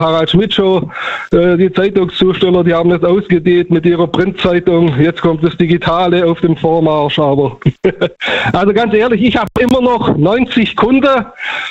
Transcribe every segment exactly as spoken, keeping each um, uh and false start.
Harald Schmidt Show, äh, die Zeitungszusteller, die haben das ausgedehnt mit ihrer Printzeitung. Jetzt kommt das Digitale auf dem Vormarsch. Aber also ganz ehrlich, ich habe immer noch neunzig Kunden.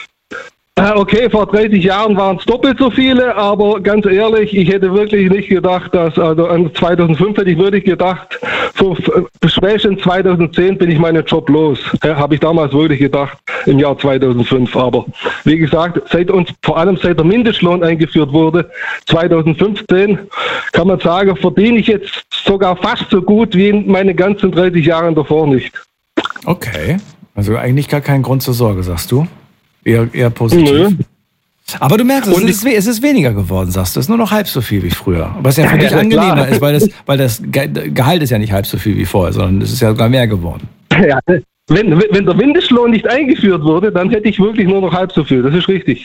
Okay, vor dreißig Jahren waren es doppelt so viele, aber ganz ehrlich, ich hätte wirklich nicht gedacht, dass, also an zweitausendfünf hätte ich wirklich gedacht, so spätestens zweitausendzehn bin ich meinen Job los. Ja, habe ich damals wirklich gedacht, im Jahr zweitausendfünf. Aber wie gesagt, seit uns, vor allem seit der Mindestlohn eingeführt wurde, zweitausendfünfzehn, kann man sagen, verdiene ich jetzt sogar fast so gut wie in meinen ganzen dreißig Jahren davor nicht. Okay, also eigentlich gar kein Grund zur Sorge, sagst du? Eher, eher positiv. Nö. Aber du merkst, es ist, es ist weniger geworden, sagst du. Es ist nur noch halb so viel wie früher. Was ja für dich angenehmer ist, weil das, weil das Gehalt ist ja nicht halb so viel wie vorher, sondern es ist ja sogar mehr geworden. Ja, wenn, wenn der Mindestlohn nicht eingeführt wurde, dann hätte ich wirklich nur noch halb so viel. Das ist richtig.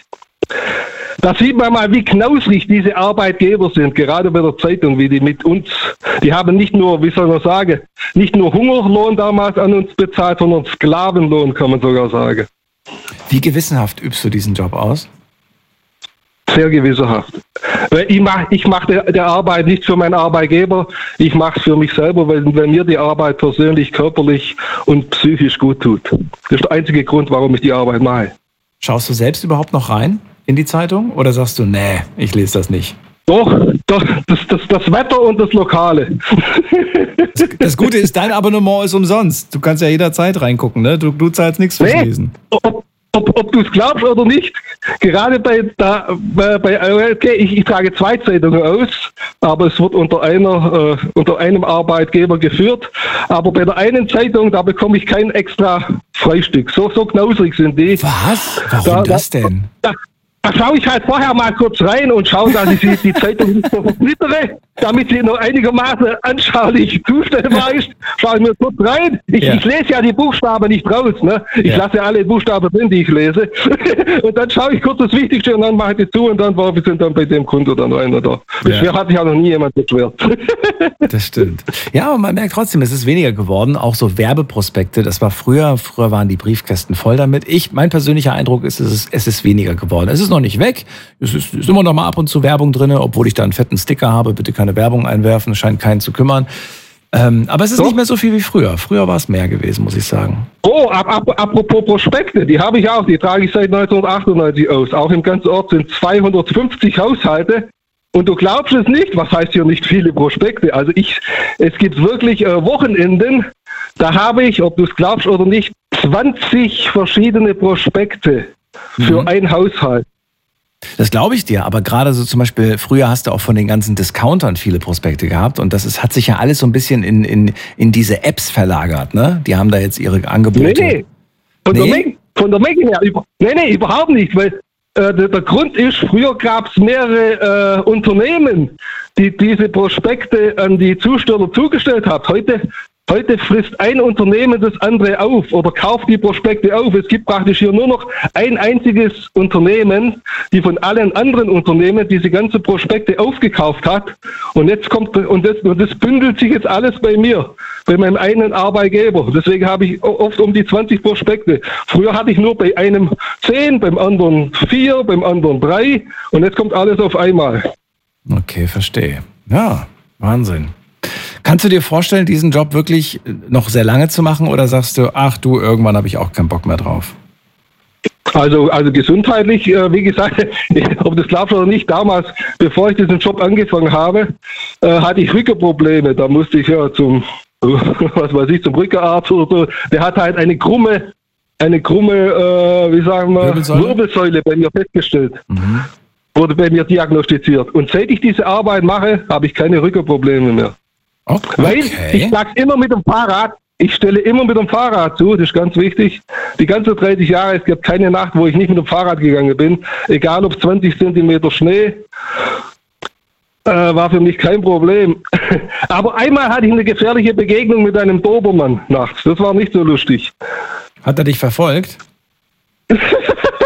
Da sieht man mal, wie knausrig diese Arbeitgeber sind, gerade bei der Zeitung, wie die mit uns, die haben nicht nur, wie soll man sagen, nicht nur Hungerlohn damals an uns bezahlt, sondern Sklavenlohn, kann man sogar sagen. Wie gewissenhaft übst du diesen Job aus? Sehr gewissenhaft. Ich mache ich mach die, die Arbeit nicht für meinen Arbeitgeber, ich mache es für mich selber, weil, weil mir die Arbeit persönlich, körperlich und psychisch gut tut. Das ist der einzige Grund, warum ich die Arbeit mache. Schaust du selbst überhaupt noch rein in die Zeitung oder sagst du, nee, ich lese das nicht? Doch, das, das, das, das Wetter und das Lokale. Das, das Gute ist, dein Abonnement ist umsonst. Du kannst ja jederzeit reingucken, ne? Du, du zahlst nichts fürs nee. Lesen. Ob, ob, ob du es glaubst oder nicht, gerade bei, da, bei, bei okay, ich, ich trage zwei Zeitungen aus, aber es wird unter einer, äh, unter einem Arbeitgeber geführt. Aber bei der einen Zeitung, da bekomme ich kein extra Freistück. So, so knausrig sind die. Was? Warum da, das denn? Da, Da schaue ich halt vorher mal kurz rein und schaue, dass ich die, die Zeitung nicht so versplittere, damit sie noch einigermaßen anschaulich zustellbar ist. Schaue ich mir kurz rein. Ich, ja. ich lese ja die Buchstaben nicht raus. Ne? Ich ja. lasse ja alle Buchstaben drin, die ich lese. Und dann schaue ich kurz das Wichtigste und dann mache ich die zu und dann war wir sind dann bei dem Kunde dann rein. Oder? Bisher ja. hat sich ja noch nie jemand beschwert. Das stimmt. Ja, aber man merkt trotzdem, es ist weniger geworden. Auch so Werbeprospekte, das war früher, früher waren die Briefkästen voll damit. Ich, mein persönlicher Eindruck ist, es ist, es ist weniger geworden. Es ist noch nicht weg. Es ist, ist immer noch mal ab und zu Werbung drin, obwohl ich da einen fetten Sticker habe. Bitte keine Werbung einwerfen, es scheint keinen zu kümmern. Ähm, aber es ist Doch. nicht mehr so viel wie früher. Früher war es mehr gewesen, muss ich sagen. Oh, ab, ab, apropos Prospekte, die habe ich auch. Die trage ich seit neunzehnhundertachtundneunzig aus. Auch im ganzen Ort sind zweihundertfünfzig Haushalte. Und du glaubst es nicht, was heißt hier nicht viele Prospekte? Also ich, es gibt wirklich äh, Wochenenden, da habe ich, ob du es glaubst oder nicht, zwanzig verschiedene Prospekte für mhm. ein Haushalt. Das glaube ich dir, aber gerade so zum Beispiel, früher hast du auch von den ganzen Discountern viele Prospekte gehabt und das ist, hat sich ja alles so ein bisschen in, in, in diese Apps verlagert, ne? Die haben da jetzt ihre Angebote. Nee, nee, von, nee? Der, Menge, von der Menge her, über, nee, nee, überhaupt nicht, weil äh, der, der Grund ist, früher gab es mehrere äh, Unternehmen, die diese Prospekte an die Zusteller zugestellt haben. Heute Heute frisst ein Unternehmen das andere auf oder kauft die Prospekte auf. Es gibt praktisch hier nur noch ein einziges Unternehmen, die von allen anderen Unternehmen diese ganze Prospekte aufgekauft hat. Und jetzt kommt und das, und das bündelt sich jetzt alles bei mir, bei meinem einen Arbeitgeber. Deswegen habe ich oft um die zwanzig Prospekte. Früher hatte ich nur bei einem zehn, beim anderen vier, beim anderen drei und jetzt kommt alles auf einmal. Okay, verstehe. Ja, Wahnsinn. Kannst du dir vorstellen, diesen Job wirklich noch sehr lange zu machen oder sagst du, ach du, irgendwann habe ich auch keinen Bock mehr drauf? Also, also gesundheitlich, äh, wie gesagt, ob das glaubst oder nicht, damals, bevor ich diesen Job angefangen habe, äh, hatte ich Rückenprobleme. Da musste ich ja zum, was weiß ich, zum Rückenarzt oder so. Der hat halt eine krumme, eine krumme, äh, wie sagen wir, Wirbelsäule, Wirbelsäule bei mir festgestellt. Mhm. Wurde bei mir diagnostiziert. Und seit ich diese Arbeit mache, habe ich keine Rückenprobleme mehr. Okay. Weil ich sag's immer mit dem Fahrrad, ich stelle immer mit dem Fahrrad zu, das ist ganz wichtig. Die ganzen dreißig Jahre, es gibt keine Nacht, wo ich nicht mit dem Fahrrad gegangen bin. Egal ob zwanzig Zentimeter Schnee, äh, war für mich kein Problem. Aber einmal hatte ich eine gefährliche Begegnung mit einem Dobermann nachts. Das war nicht so lustig. Hat er dich verfolgt?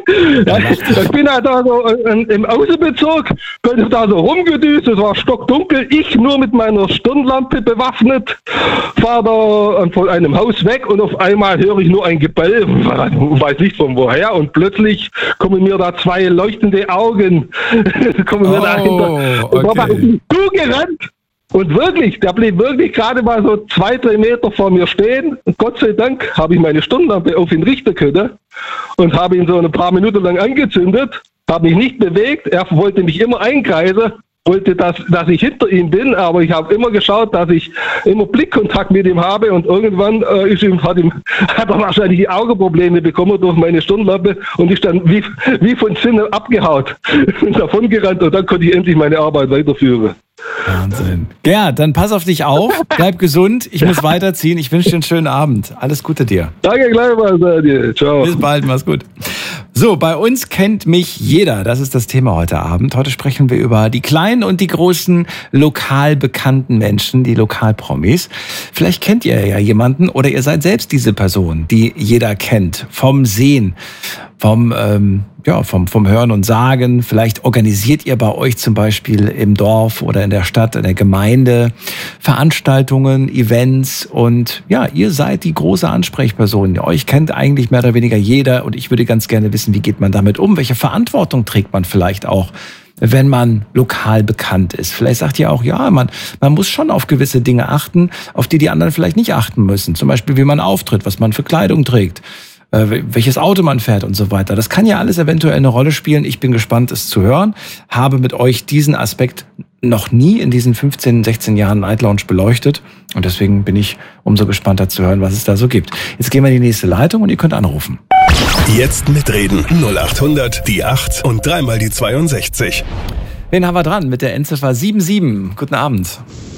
Ja, ich bin halt da so im Außenbezirk, bin da so rumgedüst, es war stockdunkel, ich nur mit meiner Stirnlampe bewaffnet, fahre da von einem Haus weg und auf einmal höre ich nur ein Gebell, weiß nicht von woher, und plötzlich kommen mir da zwei leuchtende Augen, kommen mir oh, dahinter. Okay. Und war zugerannt. Und wirklich, der blieb wirklich gerade mal so zwei, drei Meter vor mir stehen. Und Gott sei Dank habe ich meine Stirnlampe auf ihn richten können und habe ihn so ein paar Minuten lang angezündet, habe mich nicht bewegt. Er wollte mich immer einkreisen, wollte, dass, dass ich hinter ihm bin, aber ich habe immer geschaut, dass ich immer Blickkontakt mit ihm habe, und irgendwann äh, ist ihm, hat, ihm, hat er wahrscheinlich die Augenprobleme bekommen durch meine Stirnlampe und ist dann wie, wie von Sinnen abgehaut und davon gerannt, und dann konnte ich endlich meine Arbeit weiterführen. Wahnsinn. Gerd, dann pass auf dich auf, bleib gesund, ich muss weiterziehen, ich wünsche dir einen schönen Abend. Alles Gute dir. Danke gleichfalls, Daniel. Ciao. Bis bald, mach's gut. So, bei uns kennt mich jeder. Das ist das Thema heute Abend. Heute sprechen wir über die kleinen und die großen lokal bekannten Menschen, die Lokalpromis. Vielleicht kennt ihr ja jemanden oder ihr seid selbst diese Person, die jeder kennt. Vom Sehen, vom, ähm, ja, vom, vom Hören und Sagen. Vielleicht organisiert ihr bei euch zum Beispiel im Dorf oder in der Stadt, in der Gemeinde Veranstaltungen, Events, und ja, ihr seid die große Ansprechperson. Euch kennt eigentlich mehr oder weniger jeder, und ich würde ganz gerne wissen, wie geht man damit um? Welche Verantwortung trägt man vielleicht auch, wenn man lokal bekannt ist? Vielleicht sagt ihr auch, ja, man, man muss schon auf gewisse Dinge achten, auf die die anderen vielleicht nicht achten müssen. Zum Beispiel, wie man auftritt, was man für Kleidung trägt, welches Auto man fährt und so weiter. Das kann ja alles eventuell eine Rolle spielen. Ich bin gespannt, es zu hören. Habe mit euch diesen Aspekt noch nie in diesen fünfzehn, sechzehn Jahren Night Lounge beleuchtet. Und deswegen bin ich umso gespannter zu hören, was es da so gibt. Jetzt gehen wir in die nächste Leitung und ihr könnt anrufen. Jetzt mitreden. null acht hundert, die acht und dreimal die zweiundsechzig. Wen haben wir dran mit der Endziffer sieben sieben? Guten Abend.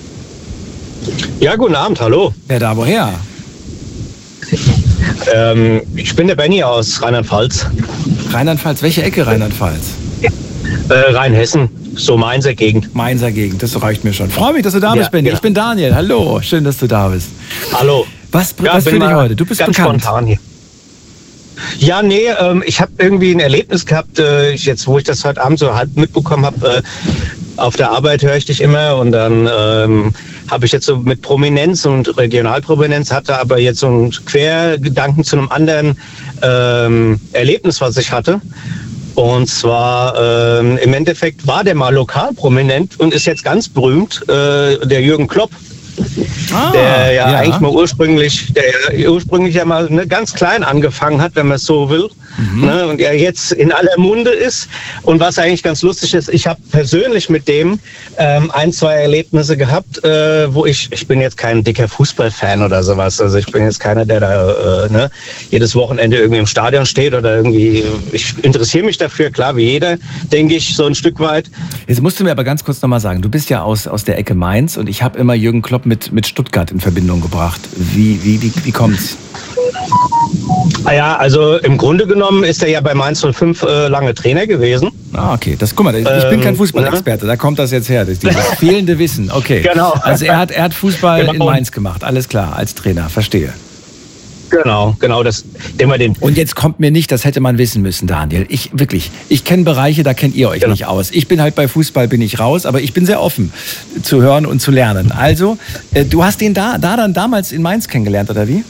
Ja, guten Abend, hallo. Wer da woher? Ähm, ich bin der Benny aus Rheinland-Pfalz. Rheinland-Pfalz, welche Ecke Rheinland-Pfalz? Äh, Rheinhessen, so Mainzer Gegend. Mainzer Gegend, das reicht mir schon. Freue mich, dass du da bist, ja, Benny. ja. Ich bin Daniel, hallo, schön, dass du da bist. Hallo. Was, ja, was für dich heute? Du bist ganz bekannt. Spontan hier. Ja, nee, ähm, ich habe irgendwie ein Erlebnis gehabt, äh, jetzt wo ich das heute Abend so halb mitbekommen habe, äh, auf der Arbeit höre ich dich immer, und dann ähm, habe ich jetzt so mit Prominenz und Regionalprominenz, hatte aber jetzt so einen Quergedanken zu einem anderen ähm, Erlebnis, was ich hatte. Und zwar ähm, im Endeffekt war der mal lokal prominent und ist jetzt ganz berühmt, äh, der Jürgen Klopp. Ah, der ja, ja eigentlich mal ursprünglich, der ja ursprünglich ja mal ne, ganz klein angefangen hat, wenn man es so will. Mhm. Ne, und er jetzt in aller Munde ist. Und was eigentlich ganz lustig ist, ich habe persönlich mit dem ähm, ein, zwei Erlebnisse gehabt, äh, wo ich, ich bin jetzt kein dicker Fußballfan oder sowas. Also ich bin jetzt keiner, der da äh, ne, jedes Wochenende irgendwie im Stadion steht oder irgendwie, ich interessiere mich dafür, klar, wie jeder, denke ich, so ein Stück weit. Jetzt musst du mir aber ganz kurz nochmal sagen, du bist ja aus, aus der Ecke Mainz, und ich habe immer Jürgen Klopp mit, mit Stuttgart in Verbindung gebracht. Wie, wie, wie, wie kommt's? Ah ja, also im Grunde genommen ist er ja bei Mainz null fünf äh, lange Trainer gewesen. Ah, okay. Das, guck mal, ich ähm, bin kein Fußballexperte, da kommt das jetzt her. Das dieses fehlende Wissen. Okay. Genau. Also er hat, er hat Fußball genau. in Mainz gemacht, alles klar, als Trainer, verstehe. Genau, genau, das immer den. Und jetzt kommt mir nicht, das hätte man wissen müssen, Daniel. Ich wirklich, ich kenne Bereiche, da kennt ihr euch genau. nicht aus. Ich bin halt bei Fußball, bin ich raus, aber ich bin sehr offen zu hören und zu lernen. Also, äh, du hast ihn da, da dann damals in Mainz kennengelernt, oder wie?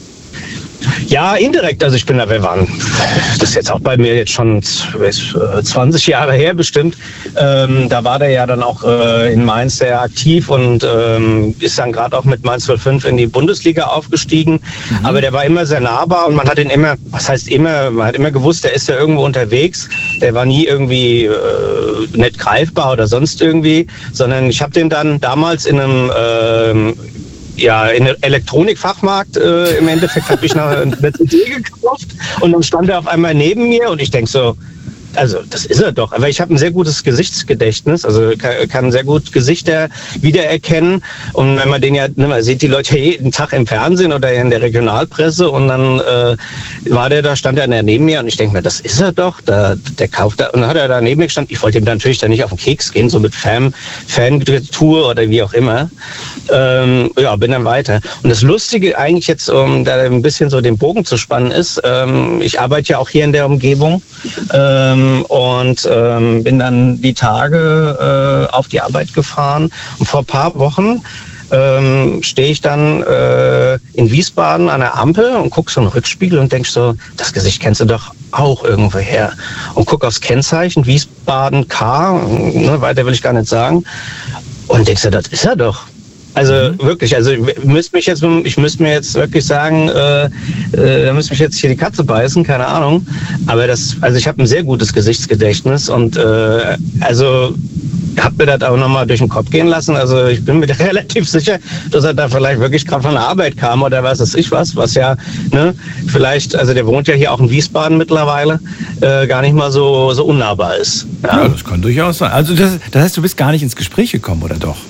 Ja, indirekt. Also ich bin da, wir waren, das ist jetzt auch bei mir jetzt schon zwanzig Jahre her bestimmt. Ähm, da war der ja dann auch äh, in Mainz sehr aktiv und ähm, ist dann gerade auch mit Mainz null fünf in die Bundesliga aufgestiegen. Mhm. Aber der war immer sehr nahbar und man hat ihn immer, was heißt immer, man hat immer gewusst, der ist ja irgendwo unterwegs. Der war nie irgendwie äh, nicht greifbar oder sonst irgendwie, sondern ich habe den dann damals in einem ähm, ja, in einem Elektronikfachmarkt äh, im Endeffekt habe ich eine, eine C D gekauft und dann stand er auf einmal neben mir und ich denke so, also das ist er doch. Aber ich habe ein sehr gutes Gesichtsgedächtnis, also kann, kann sehr gut Gesichter wiedererkennen. Und wenn man den ja, ne, man sieht die Leute jeden Tag im Fernsehen oder in der Regionalpresse und dann äh, war der da, stand er neben mir und ich denke mir, das ist er doch, der, der kauft da. Und dann hat er da neben mir gestanden. Ich wollte ihm natürlich dann nicht auf den Keks gehen, so mit Fan, Fan-Tour oder wie auch immer. Ähm, ja, bin dann weiter. Und das Lustige eigentlich jetzt, um da ein bisschen so den Bogen zu spannen, ist, ähm, ich arbeite ja auch hier in der Umgebung ähm, und ähm, bin dann die Tage äh, auf die Arbeit gefahren. Und vor ein paar Wochen ähm, stehe ich dann äh, in Wiesbaden an der Ampel und gucke so in den Rückspiegel und denke so, das Gesicht kennst du doch auch irgendwo her. Und gucke aufs Kennzeichen, Wiesbaden K, ne, weiter will ich gar nicht sagen. Und denkst du, das ist er doch. Also mhm. wirklich, also ich müsste mich jetzt, ich müsste mir jetzt wirklich sagen, äh, äh, da müsste mich jetzt hier die Katze beißen, keine Ahnung. Aber das, also ich habe ein sehr gutes Gesichtsgedächtnis und äh, also habe mir das auch nochmal durch den Kopf gehen lassen. Also ich bin mir relativ sicher, dass er da vielleicht wirklich gerade von der Arbeit kam oder was weiß ich was, was ja, ne, vielleicht, also der wohnt ja hier auch in Wiesbaden mittlerweile, äh, gar nicht mal so, so unnahbar ist. Ja, ja, das kann durchaus sein. Also das, das heißt, du bist gar nicht ins Gespräch gekommen, oder doch?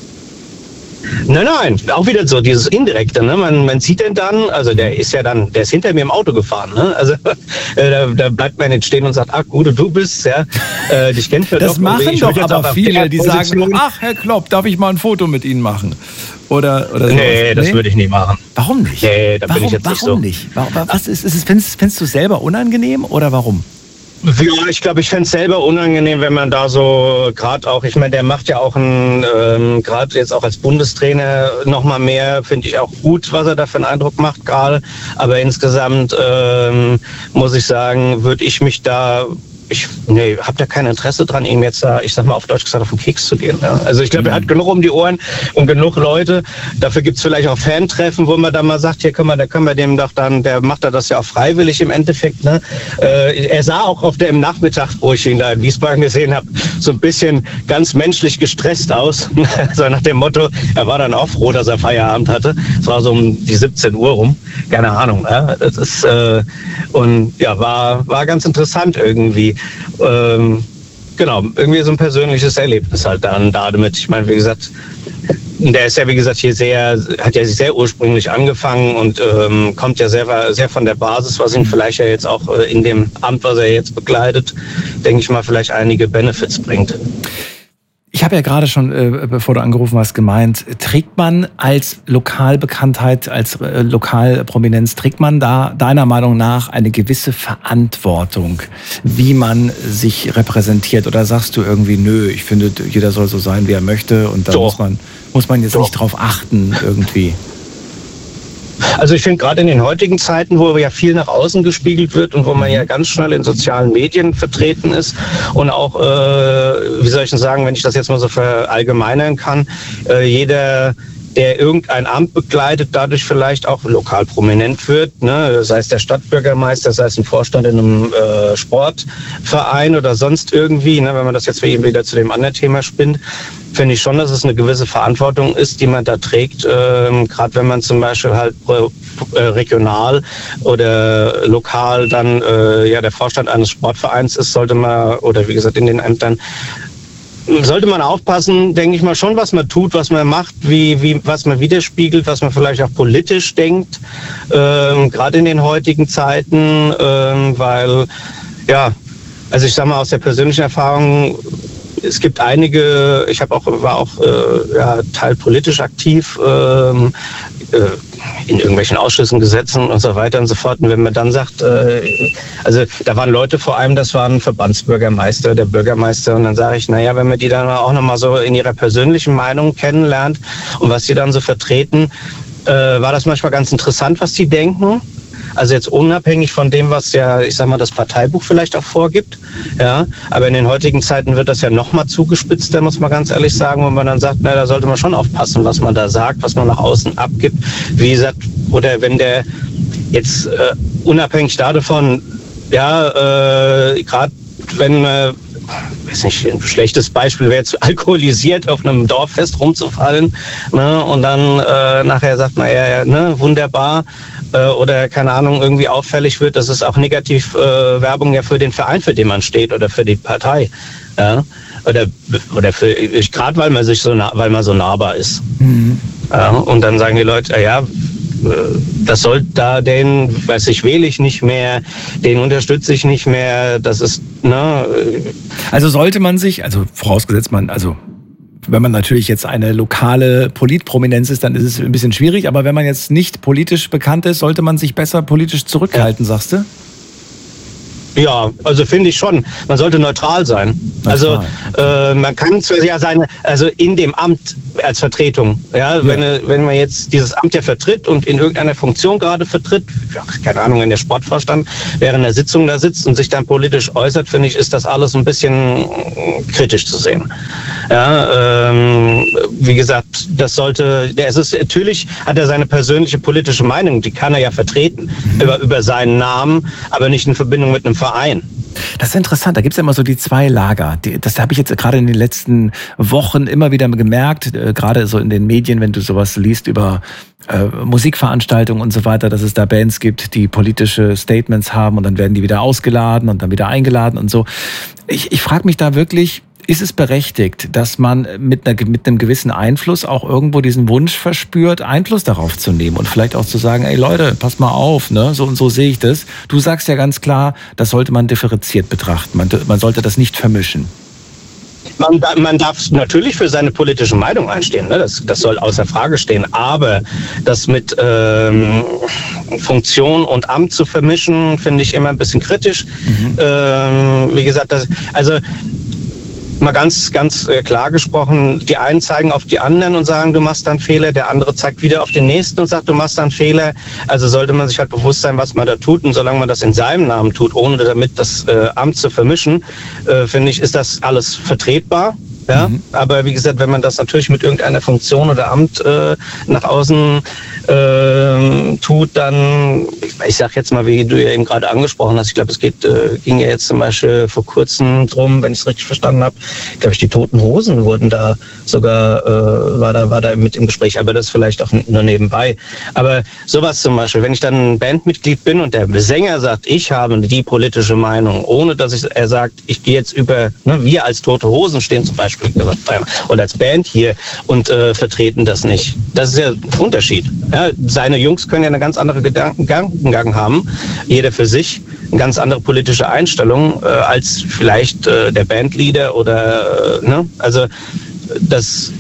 Nein, nein, auch wieder so dieses Indirekte, ne? Man, man sieht den dann, also der ist ja dann, der ist hinter mir im Auto gefahren, ne? Also äh, da, da bleibt man nicht stehen und sagt, ach gut, du bist, ja, äh, dich kennt man doch. Das machen doch aber viele, die sagen, ach Herr Klopp, darf ich mal ein Foto mit Ihnen machen? Oder, oder nee, das nee? würde ich nie machen. Warum nicht? Nee, da warum, bin ich jetzt warum nicht so. Nicht? Warum, was ist, ist es, findest, findest du es selber unangenehm oder warum? Ja, ich glaube, ich fände es selber unangenehm, wenn man da so gerade auch, ich meine, der macht ja auch ein, ähm, gerade jetzt auch als Bundestrainer noch mal mehr, finde ich auch gut, was er da für einen Eindruck macht gerade. Aber insgesamt ähm, muss ich sagen, würde ich mich da ich nee, habe da kein Interesse dran, ihm jetzt da, ich sag mal auf Deutsch gesagt, auf den Keks zu gehen. Ja. Also ich glaube, er hat genug um die Ohren und genug Leute. Dafür gibt's vielleicht auch Fantreffen, wo man dann mal sagt, hier können wir, da können wir dem doch dann, der macht er das ja auch freiwillig im Endeffekt. Ne? Äh, er sah auch auf dem Nachmittag, wo ich ihn da in Wiesbaden gesehen habe, so ein bisschen ganz menschlich gestresst aus. So nach dem Motto, er war dann auch froh, dass er Feierabend hatte. Es war so um die siebzehn Uhr rum. Keine Ahnung. Ja? Das ist, äh, und ja, war, war ganz interessant irgendwie. Ähm, genau, irgendwie so ein persönliches Erlebnis halt dann da damit. Ich meine, wie gesagt, der ist ja, wie gesagt, hier sehr, hat ja sehr ursprünglich angefangen und ähm, kommt ja sehr, sehr von der Basis, was ihn vielleicht ja jetzt auch äh, in dem Amt, was er jetzt bekleidet, denke ich mal, vielleicht einige Benefits bringt. Ich habe ja gerade schon, äh, bevor du angerufen hast, gemeint, trägt man als Lokalbekanntheit, als äh, Lokalprominenz, trägt man da deiner Meinung nach eine gewisse Verantwortung, wie man sich repräsentiert? Oder sagst du irgendwie, nö, ich finde, jeder soll so sein, wie er möchte und da muss man, muss man jetzt Doch. nicht drauf achten irgendwie? Also ich finde gerade in den heutigen Zeiten, wo ja viel nach außen gespiegelt wird und wo man ja ganz schnell in sozialen Medien vertreten ist und auch, äh, wie soll ich denn sagen, wenn ich das jetzt mal so verallgemeinern kann, äh, jeder, der irgendein Amt begleitet, dadurch vielleicht auch lokal prominent wird, ne? Sei es der Stadtbürgermeister, sei es ein Vorstand in einem äh, Sportverein oder sonst irgendwie, ne? Wenn man das jetzt wieder zu dem anderen Thema spinnt, finde ich schon, dass es eine gewisse Verantwortung ist, die man da trägt, ähm, gerade wenn man zum Beispiel halt äh, regional oder lokal dann äh, ja der Vorstand eines Sportvereins ist, sollte man, oder wie gesagt in den Ämtern, sollte man aufpassen, denke ich mal schon, was man tut, was man macht, wie, wie, was man widerspiegelt, was man vielleicht auch politisch denkt, ähm, gerade in den heutigen Zeiten, ähm, weil, ja, also ich sage mal aus der persönlichen Erfahrung, es gibt einige, ich habe auch, war auch äh, ja, teilpolitisch aktiv, ähm, äh, in irgendwelchen Ausschüssen, Gesetzen und so weiter und so fort. Und wenn man dann sagt, äh, also da waren Leute vor allem, das waren Verbandsbürgermeister, der Bürgermeister, und dann sage ich, naja, wenn man die dann auch nochmal so in ihrer persönlichen Meinung kennenlernt und was sie dann so vertreten, äh, war das manchmal ganz interessant, was die denken. Also jetzt unabhängig von dem, was ja, ich sag mal, das Parteibuch vielleicht auch vorgibt. Ja, aber in den heutigen Zeiten wird das ja noch mal zugespitzt, da muss man ganz ehrlich sagen, wo man dann sagt, na, da sollte man schon aufpassen, was man da sagt, was man nach außen abgibt. Wie gesagt, oder wenn der jetzt äh, unabhängig davon, ja, äh, gerade wenn äh, weiß nicht, ein schlechtes Beispiel wäre jetzt alkoholisiert auf einem Dorffest rumzufallen, ne, und dann äh, nachher sagt man, ja, ja, ne, wunderbar, äh, oder, keine Ahnung, irgendwie auffällig wird, dass es auch negativ äh, Werbung ja für den Verein, für den man steht oder für die Partei. Ja? Oder, oder für, gerade weil man sich so nah, weil man so nahbar ist. Mhm. Ja? Und dann sagen die Leute, ja, das soll da den, weiß ich, wähle ich nicht mehr, den unterstütze ich nicht mehr, das ist, ne. Also sollte man sich, also vorausgesetzt man, also wenn man natürlich jetzt eine lokale Politprominenz ist, dann ist es ein bisschen schwierig, aber wenn man jetzt nicht politisch bekannt ist, sollte man sich besser politisch zurückhalten, ja. Sagst du? Ja, also finde ich schon. Man sollte neutral sein. Neutral. Also äh, man kann zwar ja seine, also in dem Amt als Vertretung, ja, ja. Wenn, wenn man jetzt dieses Amt ja vertritt und in irgendeiner Funktion gerade vertritt, ja, keine Ahnung, in der Sportvorstand, während der Sitzung da sitzt und sich dann politisch äußert, finde ich, ist das alles ein bisschen kritisch zu sehen. Ja, ähm, wie gesagt, das sollte, der, es ist, natürlich hat er seine persönliche politische Meinung, die kann er ja vertreten, mhm. über, über seinen Namen, aber nicht in Verbindung mit einem Verein. Das ist interessant, da gibt es ja immer so die zwei Lager. Die, das habe ich jetzt gerade in den letzten Wochen immer wieder gemerkt, äh, gerade so in den Medien, wenn du sowas liest über äh, Musikveranstaltungen und so weiter, dass es da Bands gibt, die politische Statements haben und dann werden die wieder ausgeladen und dann wieder eingeladen und so. Ich, ich frage mich da wirklich, ist es berechtigt, dass man mit, einer, mit einem gewissen Einfluss auch irgendwo diesen Wunsch verspürt, Einfluss darauf zu nehmen und vielleicht auch zu sagen, ey Leute, pass mal auf, ne? So und so sehe ich das. Du sagst ja ganz klar, das sollte man differenziert betrachten. Man, man sollte das nicht vermischen. Man, man darf natürlich für seine politische Meinung einstehen, ne? das, das soll außer Frage stehen. Aber das mit ähm, Funktion und Amt zu vermischen, finde ich immer ein bisschen kritisch. Mhm. Ähm, wie gesagt, das, also mal ganz, ganz klar gesprochen, die einen zeigen auf die anderen und sagen, du machst da einen Fehler, der andere zeigt wieder auf den nächsten und sagt, du machst da einen Fehler. Also sollte man sich halt bewusst sein, was man da tut, und solange man das in seinem Namen tut, ohne damit das äh, Amt zu vermischen, äh, finde ich, ist das alles vertretbar. Ja, mhm. Aber wie gesagt, wenn man das natürlich mit irgendeiner Funktion oder Amt äh, nach außen äh, tut, dann, ich, ich sag jetzt mal, wie du ja eben gerade angesprochen hast, ich glaube, es geht, äh, ging ja jetzt zum Beispiel vor kurzem drum, wenn ich es richtig verstanden habe, glaube ich, die Toten Hosen wurden da sogar, äh, war da war da mit im Gespräch, aber das vielleicht auch nur nebenbei. Aber sowas zum Beispiel, wenn ich dann ein Bandmitglied bin und der Sänger sagt, ich habe die politische Meinung, ohne dass ich, er sagt, ich gehe jetzt über, ne, wir als Tote Hosen stehen zum Beispiel oder als Band hier und äh, vertreten das nicht. Das ist ja ein Unterschied. Ja, seine Jungs können ja eine ganz andere Gedankengang haben, jeder für sich, eine ganz andere politische Einstellung äh, als vielleicht äh, der Bandleader oder, äh, ne? Also das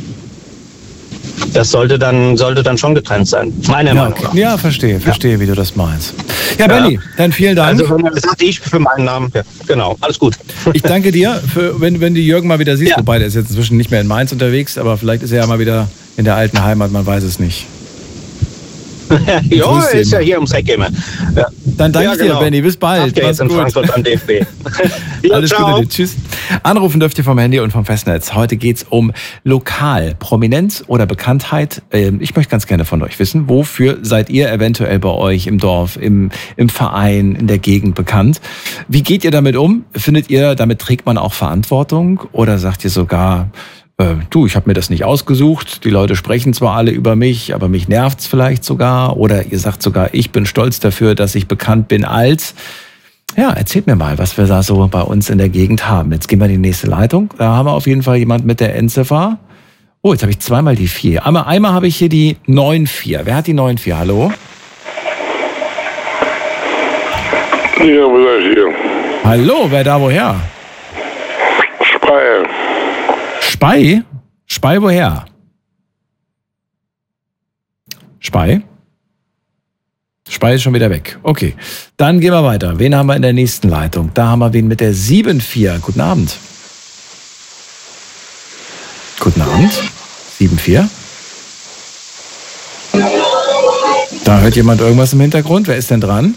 Das sollte dann, sollte dann schon getrennt sein, meiner ja, Meinung okay. nach. Ja, verstehe, verstehe, ja. Wie du das meinst. Ja, Benni, ja. Dann vielen Dank. Also, das sagte ich für meinen Namen. Ja, genau, alles gut. Ich danke dir, für, wenn, wenn du Jürgen mal wieder siehst, ja. Wobei der ist jetzt inzwischen nicht mehr in Mainz unterwegs, aber vielleicht ist er ja mal wieder in der alten Heimat, man weiß es nicht. Ja, ist ja hier ums Eck immer. Ja. Dann danke ja, ich genau. dir, Benni. Bis bald. Mach's gut. In Frankfurt am D F B. Ja, alles ciao. Gute. Tschüss. Anrufen dürft ihr vom Handy und vom Festnetz. Heute geht's um lokal, Prominenz oder Bekanntheit. Ich möchte ganz gerne von euch wissen, wofür seid ihr eventuell bei euch im Dorf, im, im Verein, in der Gegend bekannt? Wie geht ihr damit um? Findet ihr, damit trägt man auch Verantwortung? Oder sagt ihr sogar, Äh, du, ich habe mir das nicht ausgesucht, die Leute sprechen zwar alle über mich, aber mich nervt's vielleicht sogar, oder ihr sagt sogar, ich bin stolz dafür, dass ich bekannt bin als, ja, erzählt mir mal, was wir da so bei uns in der Gegend haben. Jetzt gehen wir in die nächste Leitung, da haben wir auf jeden Fall jemand mit der Endziffer. Oh, jetzt habe ich zweimal die vier. Einmal, einmal habe ich hier die neun vier. Wer hat die neun vier? Hallo? Ja, wo seid ihr? Hallo, wer da woher? Speyer. Spey? Spey woher? Spey? Spey ist schon wieder weg. Okay, dann gehen wir weiter. Wen haben wir in der nächsten Leitung? Da haben wir wen mit der sieben vier. Guten Abend. Guten Abend. sieben vier. Da hört jemand irgendwas im Hintergrund. Wer ist denn dran?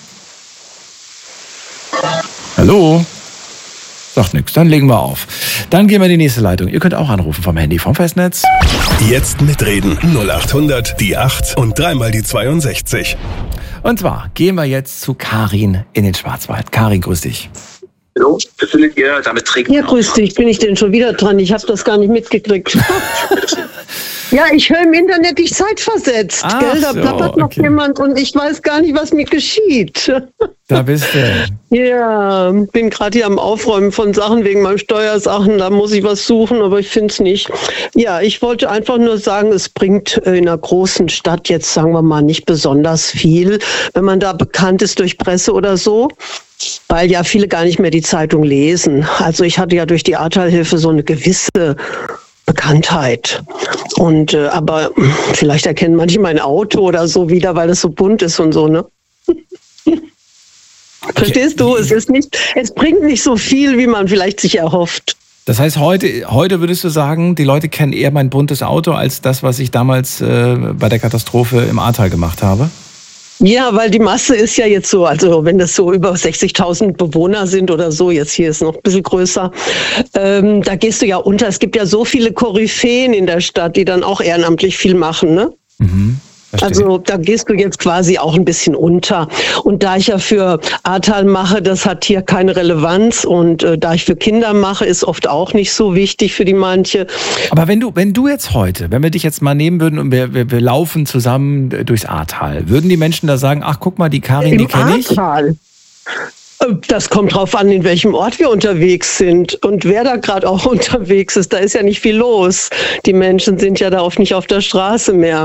Hallo? Sagt nichts, dann legen wir auf. Dann gehen wir in die nächste Leitung. Ihr könnt auch anrufen vom Handy, vom Festnetz. Jetzt mitreden. null acht hundert, die acht und dreimal die zweiundsechzig. Und zwar gehen wir jetzt zu Karin in den Schwarzwald. Karin, grüß dich. Hallo, findet ihr damit trägt? Ja, grüß dich. Bin ich denn schon wieder dran? Ich habe das gar nicht mitgekriegt. Ja, ich höre im Internet dich zeitversetzt, Ach gell? Da so, plappert noch okay. jemand und ich weiß gar nicht, was mir geschieht. Da bist du. Ja, bin gerade hier am Aufräumen von Sachen wegen meinem Steuersachen. Da muss ich was suchen, aber ich finde es nicht. Ja, ich wollte einfach nur sagen, es bringt in einer großen Stadt jetzt, sagen wir mal, nicht besonders viel, wenn man da bekannt ist durch Presse oder so, weil ja viele gar nicht mehr die Zeitung lesen. Also ich hatte ja durch die Ahrtal-Hilfe so eine gewisse Bekanntheit. Und äh, aber vielleicht erkennen manche mein Auto oder so wieder, weil es so bunt ist und so, ne? Verstehst du? Es ist nicht, es bringt nicht so viel, wie man vielleicht sich erhofft. Das heißt, heute, heute würdest du sagen, die Leute kennen eher mein buntes Auto als das, was ich damals äh, bei der Katastrophe im Ahrtal gemacht habe? Ja, weil die Masse ist ja jetzt so, also wenn das so über sechzigtausend Bewohner sind oder so, jetzt hier ist noch ein bisschen größer, ähm, da gehst du ja unter. Es gibt ja so viele Koryphäen in der Stadt, die dann auch ehrenamtlich viel machen, ne? Mhm. Verstehe. Also da gehst du jetzt quasi auch ein bisschen unter. Und da ich ja für Ahrtal mache, das hat hier keine Relevanz. Und äh, da ich für Kinder mache, ist oft auch nicht so wichtig für die manche. Aber wenn du, wenn du jetzt heute, wenn wir dich jetzt mal nehmen würden und wir, wir, wir laufen zusammen durchs Ahrtal, würden die Menschen da sagen, ach guck mal, die Karin, die kenne ich? Ahrtal. Das kommt drauf an, in welchem Ort wir unterwegs sind und wer da gerade auch unterwegs ist. Da ist ja nicht viel los. Die Menschen sind ja da oft nicht auf der Straße mehr.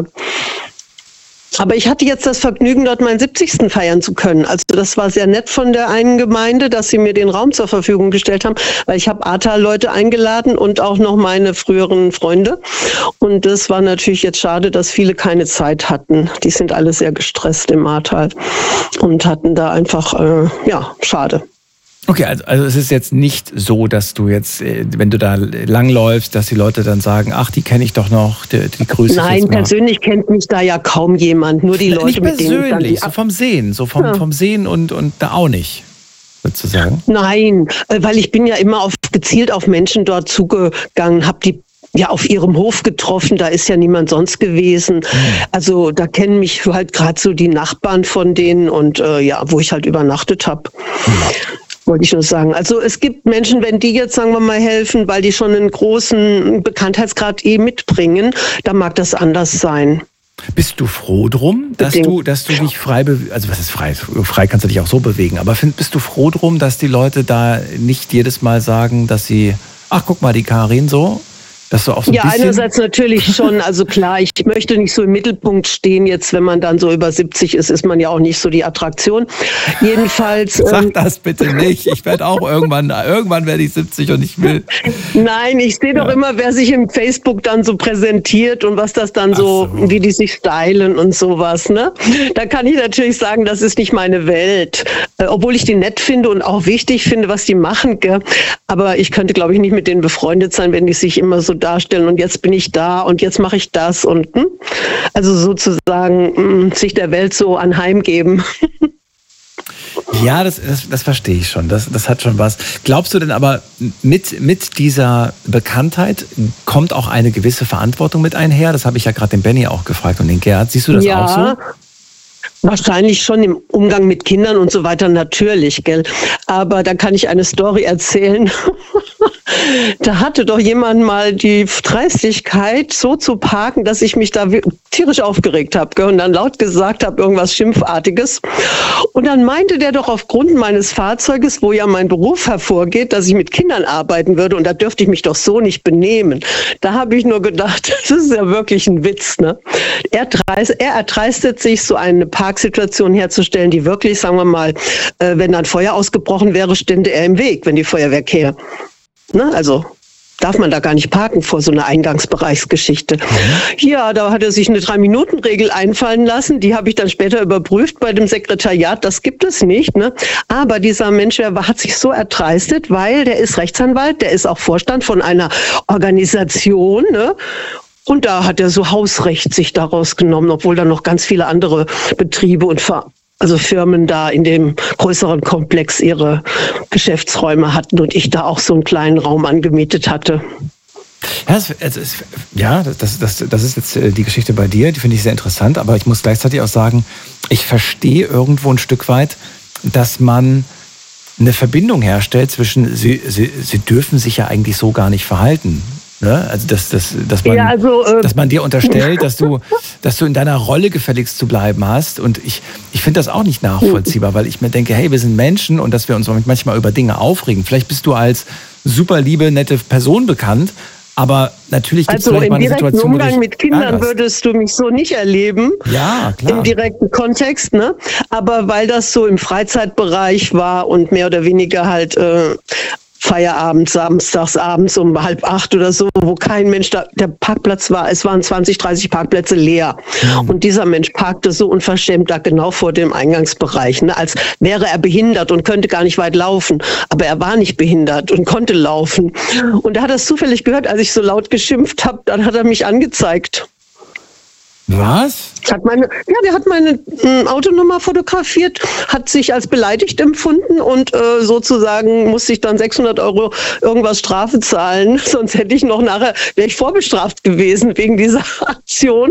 Aber ich hatte jetzt das Vergnügen, dort meinen siebzigsten feiern zu können. Also das war sehr nett von der einen Gemeinde, dass sie mir den Raum zur Verfügung gestellt haben, weil ich habe Ahrtal-Leute eingeladen und auch noch meine früheren Freunde. Und das war natürlich jetzt schade, dass viele keine Zeit hatten. Die sind alle sehr gestresst im Ahrtal und hatten da einfach, äh, ja, schade. Okay, also, also es ist jetzt nicht so, dass du jetzt, wenn du da langläufst, dass die Leute dann sagen, ach, die kenne ich doch noch, die, die grüße ich Nein, jetzt mal. Persönlich kennt mich da ja kaum jemand, nur die Leute, nicht mit denen ich dann die persönlich, so vom Sehen, so vom, Ja. vom Sehen und, und da auch nicht, sozusagen. Nein, äh, weil ich bin ja immer auf, gezielt auf Menschen dort zugegangen, habe die ja auf ihrem Hof getroffen, da ist ja niemand sonst gewesen. Also da kennen mich halt gerade so die Nachbarn von denen und äh, ja, wo ich halt übernachtet habe. Wollte ich nur sagen. Also es gibt Menschen, wenn die jetzt, sagen wir mal, helfen, weil die schon einen großen Bekanntheitsgrad eh mitbringen, dann mag das anders sein. Bist du froh drum, dass Bedingt. du, dass du dich frei bewegst? Also was ist frei? Frei kannst du dich auch so bewegen. Aber find, bist du froh drum, dass die Leute da nicht jedes Mal sagen, dass sie, ach guck mal, die Karin so, dass du auch so ein Ja, bisschen... einerseits natürlich schon. Also klar, ich möchte nicht so im Mittelpunkt stehen. Jetzt, wenn man dann so über siebzig ist, ist man ja auch nicht so die Attraktion. Jedenfalls... Sag ähm, das bitte nicht. Ich werde auch irgendwann, irgendwann werde ich siebzig und ich will... Nein, ich sehe doch Ja. immer, wer sich im Facebook dann so präsentiert und was das dann so, Ach so. wie die sich stylen und sowas, ne? Da kann ich natürlich sagen, das ist nicht meine Welt. Äh, obwohl ich die nett finde und auch wichtig finde, was die machen, gell? Aber ich könnte, glaube ich, nicht mit denen befreundet sein, wenn die sich immer so darstellen und jetzt bin ich da und jetzt mache ich das und hm? Also sozusagen hm, sich der Welt so anheimgeben. Ja, das, das, das verstehe ich schon. Das, das hat schon was. Glaubst du denn aber, mit, mit dieser Bekanntheit kommt auch eine gewisse Verantwortung mit einher? Das habe ich ja gerade den Benny auch gefragt und den Gerhard. Siehst du das Ja. auch so? Wahrscheinlich schon im Umgang mit Kindern und so weiter, natürlich, gell. Aber da kann ich eine Story erzählen. Da hatte doch jemand mal die Dreistigkeit, so zu parken, dass ich mich da tierisch aufgeregt habe, gell, und dann laut gesagt habe, irgendwas Schimpfartiges. Und dann meinte der doch aufgrund meines Fahrzeuges, wo ja mein Beruf hervorgeht, dass ich mit Kindern arbeiten würde und da dürfte ich mich doch so nicht benehmen. Da habe ich nur gedacht, das ist ja wirklich ein Witz, ne? Er, dreist, er erdreistet sich, so eine Parksituation herzustellen, die wirklich, sagen wir mal, äh, wenn dann Feuer ausgebrochen wäre, stände er im Weg, wenn die Feuerwehr käme. Ne? Also darf man da gar nicht parken vor so einer Eingangsbereichsgeschichte. Ja, da hat er sich eine Drei-Minuten-Regel einfallen lassen. Die habe ich dann später überprüft bei dem Sekretariat. Das gibt es nicht. Ne? Aber dieser Mensch, der hat sich so erdreistet, weil der ist Rechtsanwalt, der ist auch Vorstand von einer Organisation, ne? Und da hat er so Hausrecht sich daraus genommen, obwohl da noch ganz viele andere Betriebe und Ver also Firmen da in dem größeren Komplex ihre Geschäftsräume hatten und ich da auch so einen kleinen Raum angemietet hatte. Ja, das, also es, ja das, das, das ist jetzt die Geschichte bei dir, die finde ich sehr interessant, aber ich muss gleichzeitig auch sagen, ich verstehe irgendwo ein Stück weit, dass man eine Verbindung herstellt zwischen, sie, sie, sie dürfen sich ja eigentlich so gar nicht verhalten. Ne? Also, dass, dass, dass, man, ja, also, äh, dass man dir unterstellt, dass du, dass du in deiner Rolle gefälligst zu bleiben hast. Und ich, ich finde das auch nicht nachvollziehbar, weil ich mir denke, hey, wir sind Menschen und dass wir uns manchmal über Dinge aufregen. Vielleicht bist du als super liebe, nette Person bekannt, aber natürlich gibt es also vielleicht mal eine Situation, im direkten Umgang mit Kindern ärgerst. würdest du mich so nicht erleben. Ja, klar. Im direkten Kontext, ne? Aber weil das so im Freizeitbereich war und mehr oder weniger halt äh, Feierabend, samstags abends um halb acht oder so, wo kein Mensch da, der Parkplatz war, es waren zwanzig, dreißig Parkplätze leer. Mhm. Und dieser Mensch parkte so unverschämt da genau vor dem Eingangsbereich, ne? Als wäre er behindert und könnte gar nicht weit laufen. Aber er war nicht behindert und konnte laufen. Und er hat das zufällig gehört, als ich so laut geschimpft habe, dann hat er mich angezeigt. Was? Hat meine, ja, der hat meine äh, Autonummer fotografiert, hat sich als beleidigt empfunden und äh, sozusagen musste ich dann sechshundert Euro irgendwas Strafe zahlen. Sonst hätte ich noch nachher, wäre ich vorbestraft gewesen wegen dieser Aktion.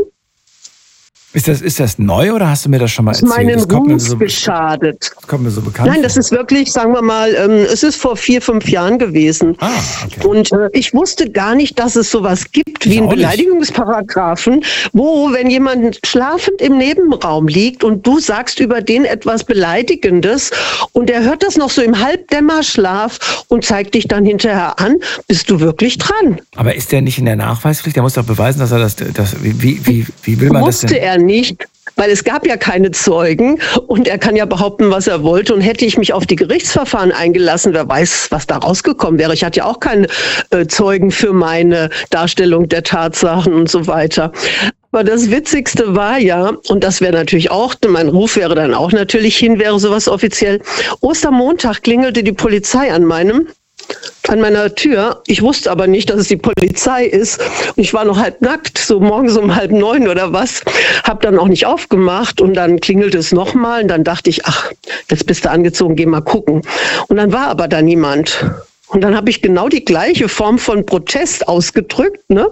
Ist das, ist das neu oder hast du mir das schon mal erzählt? Meinen Das kommt mir Ruf so, geschadet. das kommt mir so bekannt Nein, das vor. ist wirklich, sagen wir mal, ähm, es ist vor vier, fünf Jahren gewesen. Ah, okay. Und äh, ich wusste gar nicht, dass es sowas gibt wie Ich einen auch nicht. Beleidigungsparagraphen, wo, wenn jemand schlafend im Nebenraum liegt und du sagst über den etwas Beleidigendes und er hört das noch so im Halbdämmerschlaf und zeigt dich dann hinterher an, bist du wirklich dran. Aber ist der nicht in der Nachweispflicht? Der muss doch beweisen, dass er das... das wie, wie, wie will man Musste das denn? er nicht, weil es gab ja keine Zeugen und er kann ja behaupten, was er wollte. Und hätte ich mich auf die Gerichtsverfahren eingelassen, wer weiß, was da rausgekommen wäre. Ich hatte ja auch keine äh, Zeugen für meine Darstellung der Tatsachen und so weiter. Aber das Witzigste war ja, und das wäre natürlich auch, mein Ruf wäre dann auch natürlich hin, wäre sowas offiziell. Ostermontag klingelte die Polizei an meinem an meiner Tür. Ich wusste aber nicht, dass es die Polizei ist. Und ich war noch halb nackt, so morgens um halb neun oder was. Hab dann auch nicht aufgemacht und dann klingelte es nochmal. Und dann dachte ich, ach, jetzt bist du angezogen, geh mal gucken. Und dann war aber da niemand. Und dann habe ich genau die gleiche Form von Protest ausgedrückt, ne?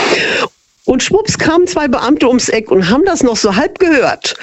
Und schwupps kamen zwei Beamte ums Eck und haben das noch so halb gehört.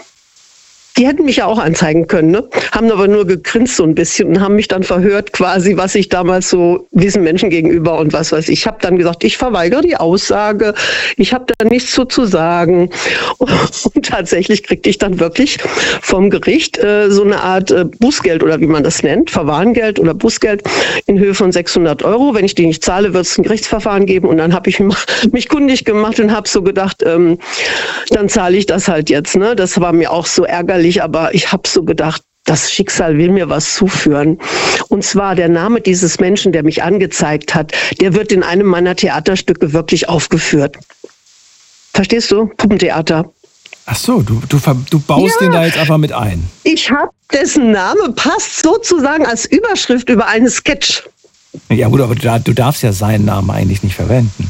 Die hätten mich ja auch anzeigen können, ne? Haben aber nur gegrinst so ein bisschen und haben mich dann verhört quasi, was ich damals so diesen Menschen gegenüber und was weiß ich. Ich habe dann gesagt, ich verweigere die Aussage, ich habe da nichts zu, zu sagen. Und, und tatsächlich kriegte ich dann wirklich vom Gericht äh, so eine Art äh, Bußgeld oder wie man das nennt, Verwarngeld oder Bußgeld in Höhe von sechshundert Euro. Wenn ich die nicht zahle, wird es ein Gerichtsverfahren geben. Und dann habe ich mich, mich kundig gemacht und habe so gedacht, ähm, dann zahle ich das halt jetzt. Ne? Das war mir auch so ärgerlich. Aber ich habe so gedacht, das Schicksal will mir was zuführen. Und zwar der Name dieses Menschen, der mich angezeigt hat, der wird in einem meiner Theaterstücke wirklich aufgeführt. Verstehst du? Puppentheater. Ach so, du, du, du baust Ja. den da jetzt einfach mit ein. Ich habe, dessen Name passt sozusagen als Überschrift über einen Sketch. Ja gut, aber du, du darfst ja seinen Namen eigentlich nicht verwenden.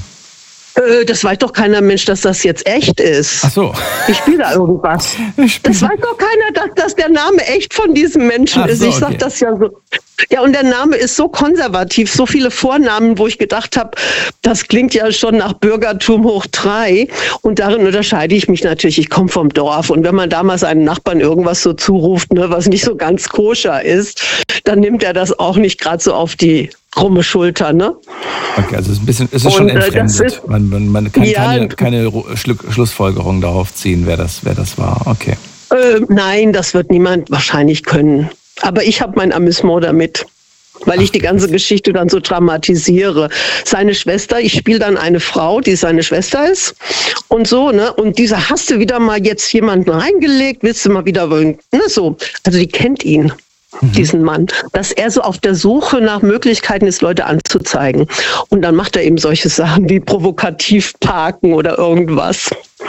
Äh, das weiß doch keiner Mensch, dass das jetzt echt ist. Ach so. Ich spiele da irgendwas. Ich spiel- Das weiß doch keiner, dass, dass der Name echt von diesem Menschen Ach ist. so, Ich sag okay. das ja so. Ja, und der Name ist so konservativ, so viele Vornamen, wo ich gedacht habe, das klingt ja schon nach Bürgertum hoch drei. Und darin unterscheide ich mich natürlich. Ich komme vom Dorf. Und wenn man damals einem Nachbarn irgendwas so zuruft, ne, was nicht so ganz koscher ist, dann nimmt er das auch nicht gerade so auf die krumme Schulter, ne? Okay, also es ist ein bisschen, es ist schon Und, äh, das entfremdet. ist- Man, man, man kann Ja. keine, keine Ru- Schlu- Schlussfolgerung darauf ziehen, wer das, wer das war. Okay. Äh, nein, das wird niemand wahrscheinlich können. Aber ich habe mein Amüsement damit, weil ich die ganze Geschichte dann so dramatisiere. Seine Schwester, ich spiele dann eine Frau, die seine Schwester ist und so, ne? Und diese, hast du wieder mal jetzt jemanden reingelegt, willst du mal wieder, ne, so. Also die kennt ihn. Diesen Mann, dass er so auf der Suche nach Möglichkeiten ist, Leute anzuzeigen. Und dann macht er eben solche Sachen wie provokativ parken oder irgendwas.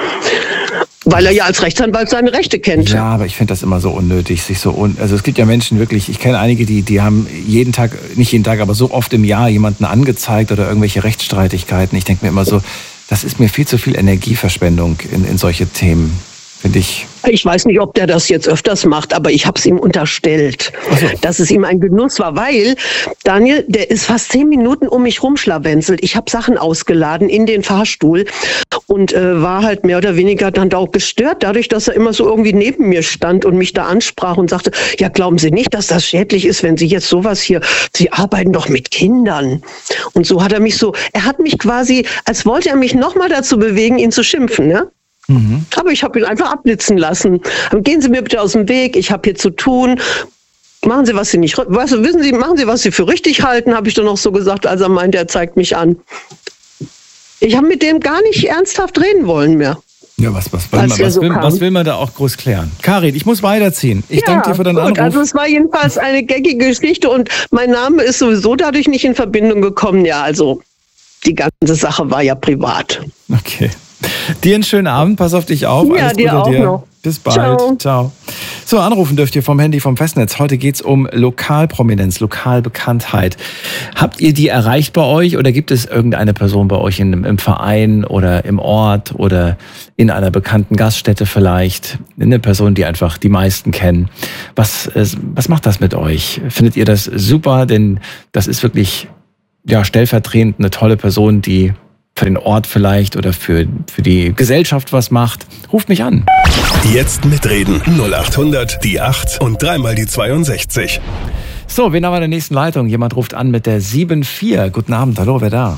Weil er ja als Rechtsanwalt seine Rechte kennt. Ja, aber ich finde das immer so unnötig, sich so un also es gibt ja Menschen wirklich, ich kenne einige, die die haben jeden Tag, nicht jeden Tag, aber so oft im Jahr jemanden angezeigt oder irgendwelche Rechtsstreitigkeiten. Ich denke mir immer so, das ist mir viel zu viel Energieverschwendung in, in solche Themen. Finde ich. Ich weiß nicht, ob der das jetzt öfters macht, aber ich habe es ihm unterstellt, so. Dass es ihm ein Genuss war, weil Daniel, der ist fast zehn Minuten um mich rumschlawenzelt. Ich habe Sachen ausgeladen in den Fahrstuhl und äh, war halt mehr oder weniger dann auch gestört, dadurch, dass er immer so irgendwie neben mir stand und mich da ansprach und sagte, ja, glauben Sie nicht, dass das schädlich ist, wenn Sie jetzt sowas hier, Sie arbeiten doch mit Kindern. Und so hat er mich so, er hat mich quasi, als wollte er mich nochmal dazu bewegen, ihn zu schimpfen, ja? Mhm. Aber ich habe ihn einfach abblitzen lassen. Gehen Sie mir bitte aus dem Weg, ich habe hier zu tun. Machen Sie, was Sie nicht, was, wissen Sie, machen Sie, was Sie für richtig halten, habe ich dann noch so gesagt, als er meinte, er zeigt mich an. Ich habe mit dem gar nicht ernsthaft reden wollen mehr. Ja, was, was, was, was, so will, was will man da auch groß klären? Karin, ich muss weiterziehen. Ich ja, danke dir für deinen gut, Anruf. Also es war jedenfalls eine geckige Geschichte und mein Name ist sowieso dadurch nicht in Verbindung gekommen. Ja, also die ganze Sache war ja privat. Okay. Dir einen schönen Abend, pass auf dich auf. Ja, Alles dir Gute auch dir. noch. Bis bald. Ciao. Ciao. So, anrufen dürft ihr vom Handy, vom Festnetz. Heute geht's um Lokalprominenz, Lokalbekanntheit. Habt ihr die erreicht bei euch oder gibt es irgendeine Person bei euch in, im Verein oder im Ort oder in einer bekannten Gaststätte vielleicht? Eine Person, die einfach die meisten kennen. Was, was macht das mit euch? Findet ihr das super? Denn das ist wirklich ja, stellvertretend eine tolle Person, die für den Ort vielleicht oder für, für die Gesellschaft was macht. Ruft mich an. Jetzt mitreden. null acht hundert, die acht und dreimal die zweiundsechzig. So, wen haben wir in der nächsten Leitung? Jemand ruft an mit der sieben vier. Guten Abend, hallo, wer da?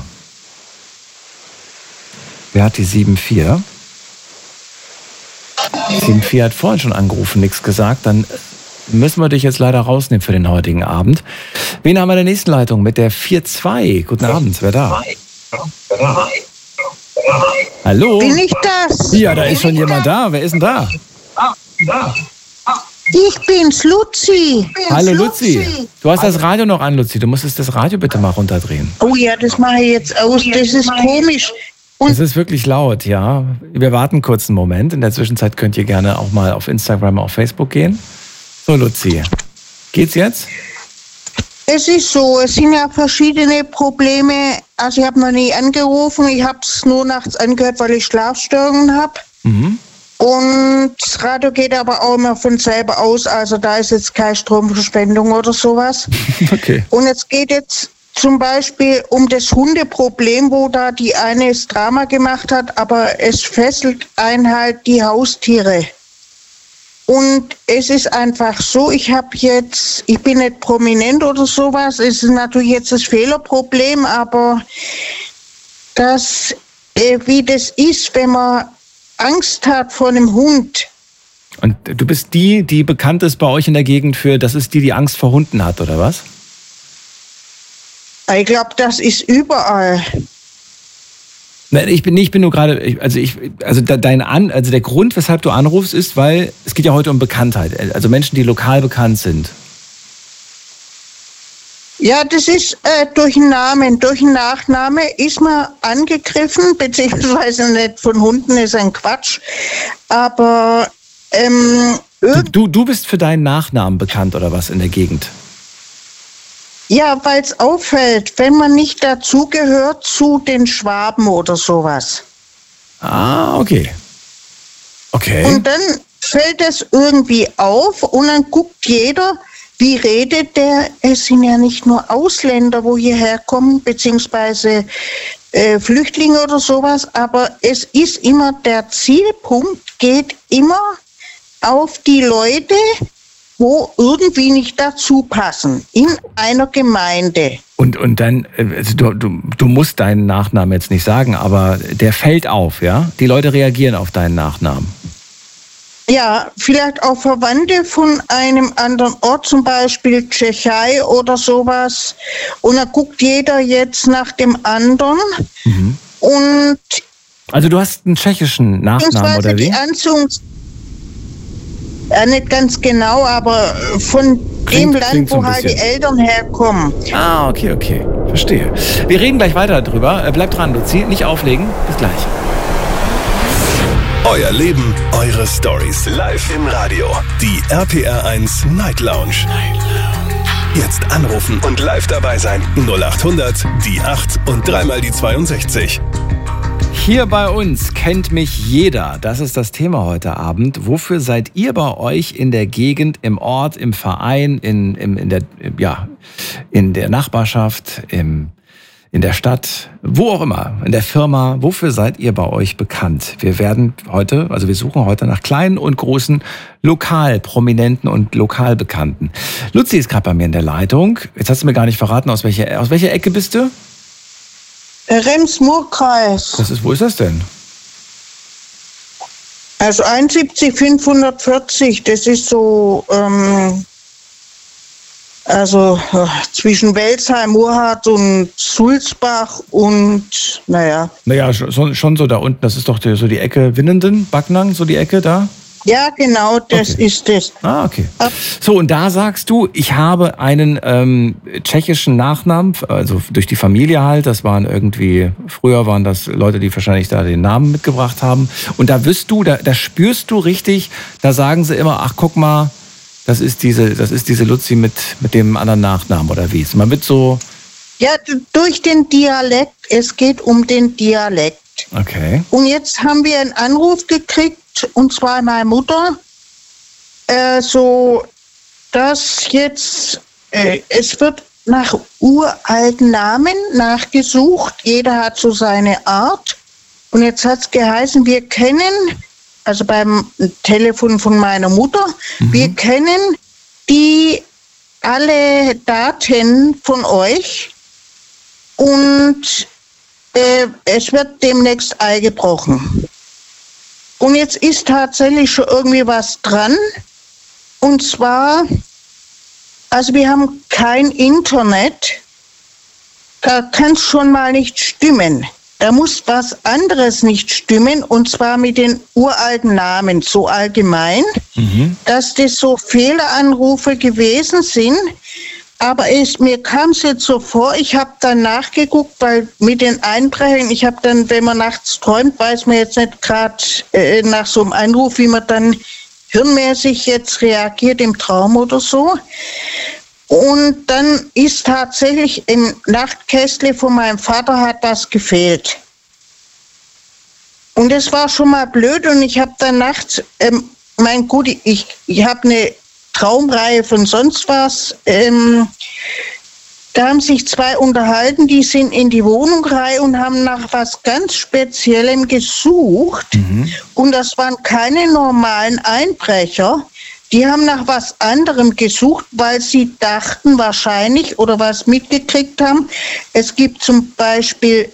Wer hat die sieben vier? sieben vier hat vorhin schon angerufen, nichts gesagt. Dann müssen wir dich jetzt leider rausnehmen für den heutigen Abend. Wen haben wir in der nächsten Leitung mit der vier zwei? Guten Abend, wer da? Hallo? Bin ich das? Ja, da ist schon jemand da. Wer ist denn da? Ich bin's, Luzi. Hallo Luzi. Du hast das Radio noch an, Luzi. Du musstest das Radio bitte mal runterdrehen. Oh ja, das mache ich jetzt aus. Das ist komisch. Und es ist wirklich laut, ja. Wir warten kurz einen Moment. In der Zwischenzeit könnt ihr gerne auch mal auf Instagram, auf Facebook gehen. So, Luzi. Geht's jetzt? Es ist so, es sind ja verschiedene Probleme. Also ich habe noch nie angerufen, ich habe es nur nachts angehört, weil ich Schlafstörungen habe. Mhm. Und das Radio geht aber auch immer von selber aus, also da ist jetzt keine Stromverschwendung oder sowas. Okay. Und es geht jetzt zum Beispiel um das Hundeproblem, wo da die eine das Drama gemacht hat, aber es fesselt einen halt die Haustiere. Und es ist einfach so, ich habe jetzt, ich bin nicht prominent oder sowas, es ist natürlich jetzt das Fehlerproblem, aber das, äh, wie das ist, wenn man Angst hat vor einem Hund. Und du bist die, die bekannt ist bei euch in der Gegend für, das ist die, die Angst vor Hunden hat, oder was? Ich glaube, das ist überall. Ich bin, ich bin nur gerade, also ich, also dein An, also der Grund, weshalb du anrufst, ist, weil es geht ja heute um Bekanntheit, also Menschen, die lokal bekannt sind. Ja, das ist äh, durch einen Namen, durch einen Nachname ist man angegriffen, beziehungsweise nicht von Hunden, ist ein Quatsch, aber ähm, du, du, du bist für deinen Nachnamen bekannt oder was in der Gegend? Ja, weil es auffällt, wenn man nicht dazugehört zu den Schwaben oder sowas. Ah, okay. Okay. Und dann fällt es irgendwie auf und dann guckt jeder, wie redet der? Es sind ja nicht nur Ausländer, wo hierher kommen, beziehungsweise äh, Flüchtlinge oder sowas, aber es ist immer, der Zielpunkt geht immer auf die Leute, wo irgendwie nicht dazu passen, in einer Gemeinde. Und, und dann, also du, du, du musst deinen Nachnamen jetzt nicht sagen, aber der fällt auf, ja? Die Leute reagieren auf deinen Nachnamen. Ja, vielleicht auch Verwandte von einem anderen Ort, zum Beispiel Tschechei oder sowas. Und da guckt jeder jetzt nach dem anderen. Mhm. Und also du hast einen tschechischen Nachnamen, oder wie? Die Anzugs Ja, nicht ganz genau, aber von klingt, dem Land, wo halt die Eltern herkommen. Ah, okay, okay. Verstehe. Wir reden gleich weiter darüber. Bleibt dran, Luzi. Nicht auflegen. Bis gleich. Euer Leben, eure Stories. Live im Radio. Die R P R eins Night Lounge. Night Lounge. Jetzt anrufen und live dabei sein. null acht hundert, die acht und dreimal die zweiundsechzig. Hier bei uns kennt mich jeder. Das ist das Thema heute Abend. Wofür seid ihr bei euch in der Gegend, im Ort, im Verein, in, in, in, der, ja, in der Nachbarschaft, im, in der Stadt, wo auch immer, in der Firma? Wofür seid ihr bei euch bekannt? Wir werden heute, also wir suchen heute nach kleinen und großen Lokalprominenten und Lokalbekannten. Luzi ist gerade bei mir in der Leitung. Jetzt hast du mir gar nicht verraten, aus welcher, aus welcher Ecke bist du? Rems-Murr-Kreis. Das ist, wo ist das denn? Also einundsiebzig fünfhundertvierzig, das ist so, ähm, also äh, zwischen Welzheim, Murrhardt und Sulzbach und, naja. Naja, schon, schon so da unten, das ist doch die, so die Ecke Winnenden, Backnang, so die Ecke da? Ja, genau, das okay. ist das. Ah, okay. So, und da sagst du, ich habe einen ähm, tschechischen Nachnamen, also durch die Familie halt, das waren irgendwie, früher waren das Leute, die wahrscheinlich da den Namen mitgebracht haben. Und da wirst du, da, da spürst du richtig, da sagen sie immer, ach guck mal, das ist diese, das ist diese Luzi mit, mit dem anderen Nachnamen oder wie? Man wird so... Ja, durch den Dialekt, es geht um den Dialekt. Okay. Und jetzt haben wir einen Anruf gekriegt, und zwar meine Mutter, äh, so, dass jetzt, äh, es wird nach uralten Namen nachgesucht, jeder hat so seine Art. Und jetzt hat es geheißen, wir kennen, also beim Telefon von meiner Mutter, mhm. wir kennen die alle Daten von euch und äh, es wird demnächst eingebrochen. Und jetzt ist tatsächlich schon irgendwie was dran. Und zwar, also wir haben kein Internet. Da kann es schon mal nicht stimmen. Da muss was anderes nicht stimmen. Und zwar mit den uralten Namen so allgemein, mhm. dass das so Fehleranrufe gewesen sind. Aber es, mir kam es jetzt so vor, ich habe dann nachgeguckt, weil mit den Einbrechern, ich habe dann, wenn man nachts träumt, weiß man jetzt nicht gerade äh, nach so einem Einruf, wie man dann hirnmäßig jetzt reagiert im Traum oder so. Und dann ist tatsächlich im Nachtkästle von meinem Vater hat das gefehlt. Und das war schon mal blöd und ich habe dann nachts, ähm, mein gut, ich, ich habe eine Traumreihe von sonst was. Ähm, da haben sich zwei unterhalten, die sind in die Wohnung rein und haben nach was ganz Speziellem gesucht. Mhm. Und das waren keine normalen Einbrecher. Die haben nach was anderem gesucht, weil sie dachten wahrscheinlich oder was mitgekriegt haben. Es gibt zum Beispiel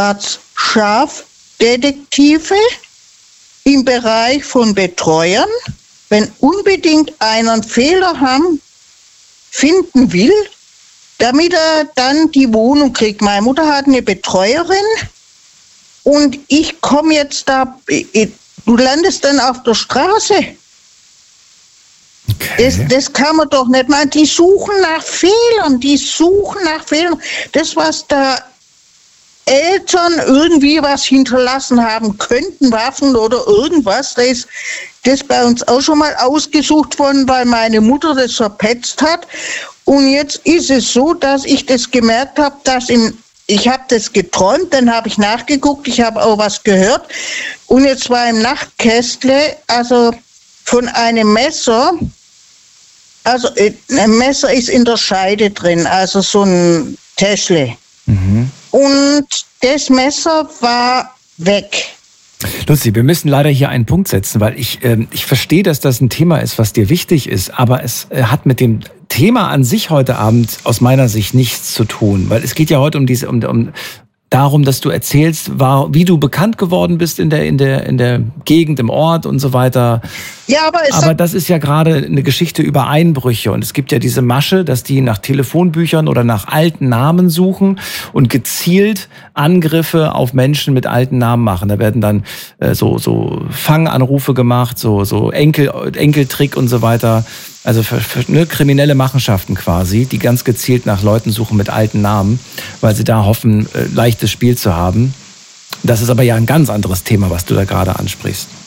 Schwarz-Schaf-Detektive im Bereich von Betreuern. Wenn unbedingt einer einen Fehler haben, finden will, damit er dann die Wohnung kriegt. Meine Mutter hat eine Betreuerin und ich komme jetzt da, du landest dann auf der Straße. Okay. Das, das kann man doch nicht machen. Die suchen nach Fehlern, die suchen nach Fehlern. Das, was da Eltern irgendwie was hinterlassen haben könnten, Waffen oder irgendwas, das ist das bei uns auch schon mal ausgesucht worden, weil meine Mutter das verpetzt hat. Und jetzt ist es so, dass ich das gemerkt habe, dass im, ich habe das geträumt, dann habe ich nachgeguckt, ich habe auch was gehört. Und jetzt war im Nachtkästle, also von einem Messer, also ein Messer ist in der Scheide drin, also so ein Täschle. Mhm. Und das Messer war weg. Luzi, wir müssen leider hier einen Punkt setzen, weil ich, ähm, ich verstehe, dass das ein Thema ist, was dir wichtig ist, aber es äh, hat mit dem Thema an sich heute Abend aus meiner Sicht nichts zu tun, weil es geht ja heute um diese, um, um darum, dass du erzählst, war, wie du bekannt geworden bist in der, in der, in der Gegend, im Ort und so weiter. Ja, aber, es aber das ist ja gerade eine Geschichte über Einbrüche und es gibt ja diese Masche, dass die nach Telefonbüchern oder nach alten Namen suchen und gezielt Angriffe auf Menschen mit alten Namen machen. Da werden dann äh, so, so Fanganrufe gemacht, so, so Enkel, Enkeltrick und so weiter. Also für, für, ne, kriminelle Machenschaften quasi, die ganz gezielt nach Leuten suchen mit alten Namen, weil sie da hoffen, äh, leichtes Spiel zu haben. Das ist aber ja ein ganz anderes Thema, was du da gerade ansprichst.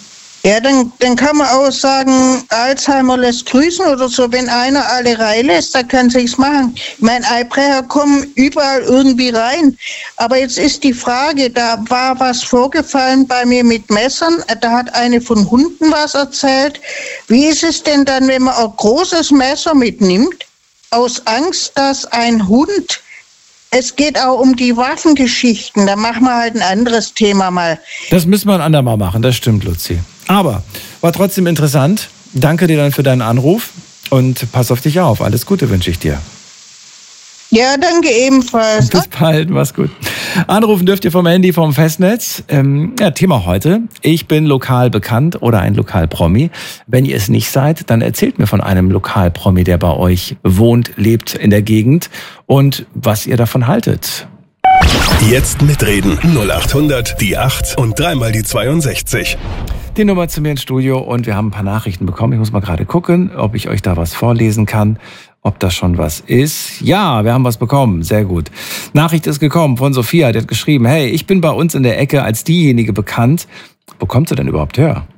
Ja, dann, dann kann man auch sagen, Alzheimer lässt grüßen oder so. Wenn einer alle reinlässt, dann kann sich's machen. Ich meine, Eibrecher kommen überall irgendwie rein. Aber jetzt ist die Frage, da war was vorgefallen bei mir mit Messern. Da hat eine von Hunden was erzählt. Wie ist es denn dann, wenn man ein großes Messer mitnimmt, aus Angst, dass ein Hund... Es geht auch um die Waffengeschichten. Da machen wir halt ein anderes Thema mal. Das müssen wir ein andermal machen, das stimmt, Luzi. Aber war trotzdem interessant. Danke dir dann für deinen Anruf und pass auf dich auf. Alles Gute wünsche ich dir. Ja, danke ebenfalls. Bis bald, mach's gut. Anrufen dürft ihr vom Handy, vom Festnetz. Ähm, ja, Thema heute. Ich bin lokal bekannt oder ein Lokalpromi. Wenn ihr es nicht seid, dann erzählt mir von einem Lokalpromi, der bei euch wohnt, lebt in der Gegend und was ihr davon haltet. Jetzt mitreden. null acht hundert, die acht und dreimal die zweiundsechzig. Die Nummer zu mir ins Studio und wir haben ein paar Nachrichten bekommen. Ich muss mal gerade gucken, ob ich euch da was vorlesen kann. Ob das schon was ist? Ja, wir haben was bekommen. Sehr gut. Nachricht ist gekommen von Sophia. Die hat geschrieben, hey, ich bin bei uns in der Ecke als diejenige bekannt. Wo kommt sie denn überhaupt her?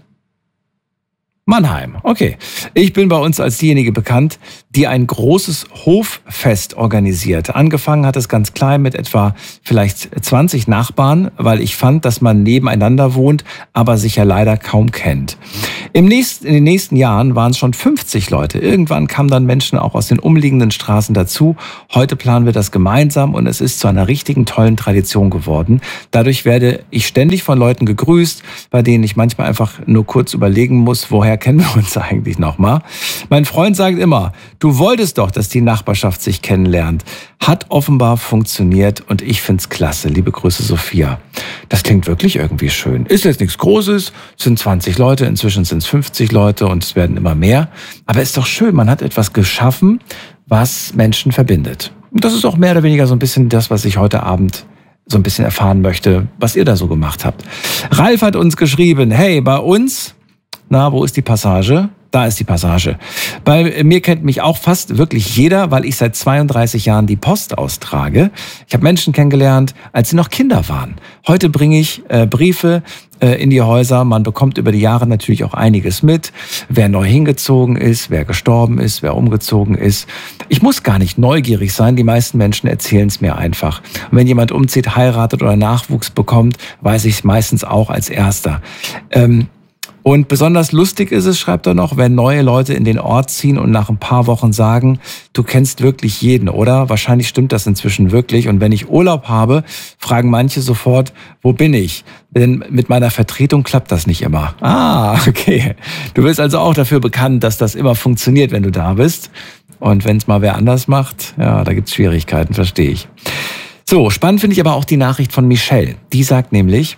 Mannheim, okay. Ich bin bei uns als diejenige bekannt, die ein großes Hoffest organisiert. Angefangen hat es ganz klein mit etwa vielleicht zwanzig Nachbarn, weil ich fand, dass man nebeneinander wohnt, aber sich ja leider kaum kennt. Im nächsten, in den nächsten Jahren waren es schon fünfzig Leute. Irgendwann kamen dann Menschen auch aus den umliegenden Straßen dazu. Heute planen wir das gemeinsam und es ist zu einer richtigen tollen Tradition geworden. Dadurch werde ich ständig von Leuten gegrüßt, bei denen ich manchmal einfach nur kurz überlegen muss, woher kennen wir uns eigentlich nochmal. Mein Freund sagt immer, du wolltest doch, dass die Nachbarschaft sich kennenlernt. Hat offenbar funktioniert und ich find's klasse. Liebe Grüße, Sophia. Das klingt wirklich irgendwie schön. Ist jetzt nichts Großes, es sind zwanzig Leute, inzwischen sind es fünfzig Leute und es werden immer mehr. Aber ist doch schön, man hat etwas geschaffen, was Menschen verbindet. Und das ist auch mehr oder weniger so ein bisschen das, was ich heute Abend so ein bisschen erfahren möchte, was ihr da so gemacht habt. Ralf hat uns geschrieben, hey, bei uns... Na, wo ist die Passage? Da ist die Passage. Bei mir kennt mich auch fast wirklich jeder, weil ich seit zweiunddreißig Jahren die Post austrage. Ich habe Menschen kennengelernt, als sie noch Kinder waren. Heute bringe ich äh, Briefe äh, in die Häuser. Man bekommt über die Jahre natürlich auch einiges mit. Wer neu hingezogen ist, wer gestorben ist, wer umgezogen ist. Ich muss gar nicht neugierig sein. Die meisten Menschen erzählen es mir einfach. Und wenn jemand umzieht, heiratet oder Nachwuchs bekommt, weiß ich es meistens auch als Erster. Ähm, Und besonders lustig ist es, schreibt er noch, wenn neue Leute in den Ort ziehen und nach ein paar Wochen sagen, du kennst wirklich jeden, oder? Wahrscheinlich stimmt das inzwischen wirklich. Und wenn ich Urlaub habe, fragen manche sofort, wo bin ich? Denn mit meiner Vertretung klappt das nicht immer. Ah, okay. Du bist also auch dafür bekannt, dass das immer funktioniert, wenn du da bist. Und wenn es mal wer anders macht, ja, da gibt's Schwierigkeiten, verstehe ich. So, spannend finde ich aber auch die Nachricht von Michelle. Die sagt nämlich,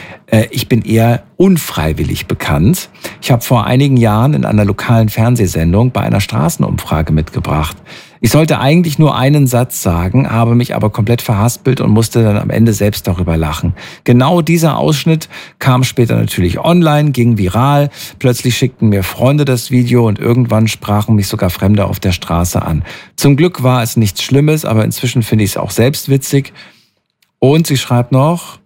ich bin eher unfreiwillig bekannt. Ich habe vor einigen Jahren in einer lokalen Fernsehsendung bei einer Straßenumfrage mitgebracht. Ich sollte eigentlich nur einen Satz sagen, habe mich aber komplett verhaspelt und musste dann am Ende selbst darüber lachen. Genau dieser Ausschnitt kam später natürlich online, ging viral. Plötzlich schickten mir Freunde das Video und irgendwann sprachen mich sogar Fremde auf der Straße an. Zum Glück war es nichts Schlimmes, aber inzwischen finde ich es auch selbst witzig. Und sie schreibt noch...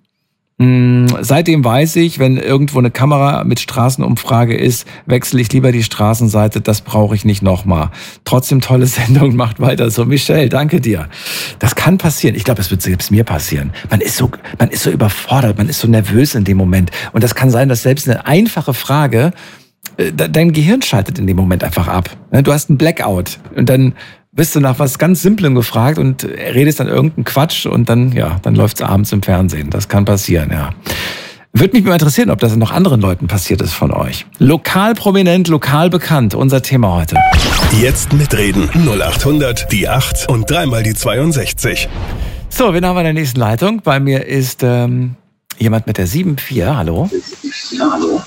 Seitdem weiß ich, wenn irgendwo eine Kamera mit Straßenumfrage ist, wechsle ich lieber die Straßenseite, das brauche ich nicht nochmal. Trotzdem tolle Sendung, macht weiter so. Michelle, danke dir. Das kann passieren. Ich glaube, es wird selbst mir passieren. Man ist so, man ist so überfordert, man ist so nervös in dem Moment. Und das kann sein, dass selbst eine einfache Frage, dein Gehirn schaltet in dem Moment einfach ab. Du hast einen Blackout und dann bist du nach was ganz Simplem gefragt und redest dann irgendeinen Quatsch und dann, ja, dann läuft's abends im Fernsehen. Das kann passieren, ja. Würde mich mal interessieren, ob das noch anderen Leuten passiert ist von euch. Lokal prominent, lokal bekannt, unser Thema heute. Jetzt mitreden. null acht hundert, die acht und dreimal die zweiundsechzig. So, wen haben wir in der nächsten Leitung? Bei mir ist ähm, jemand mit der sieben vier. Hallo? Hallo.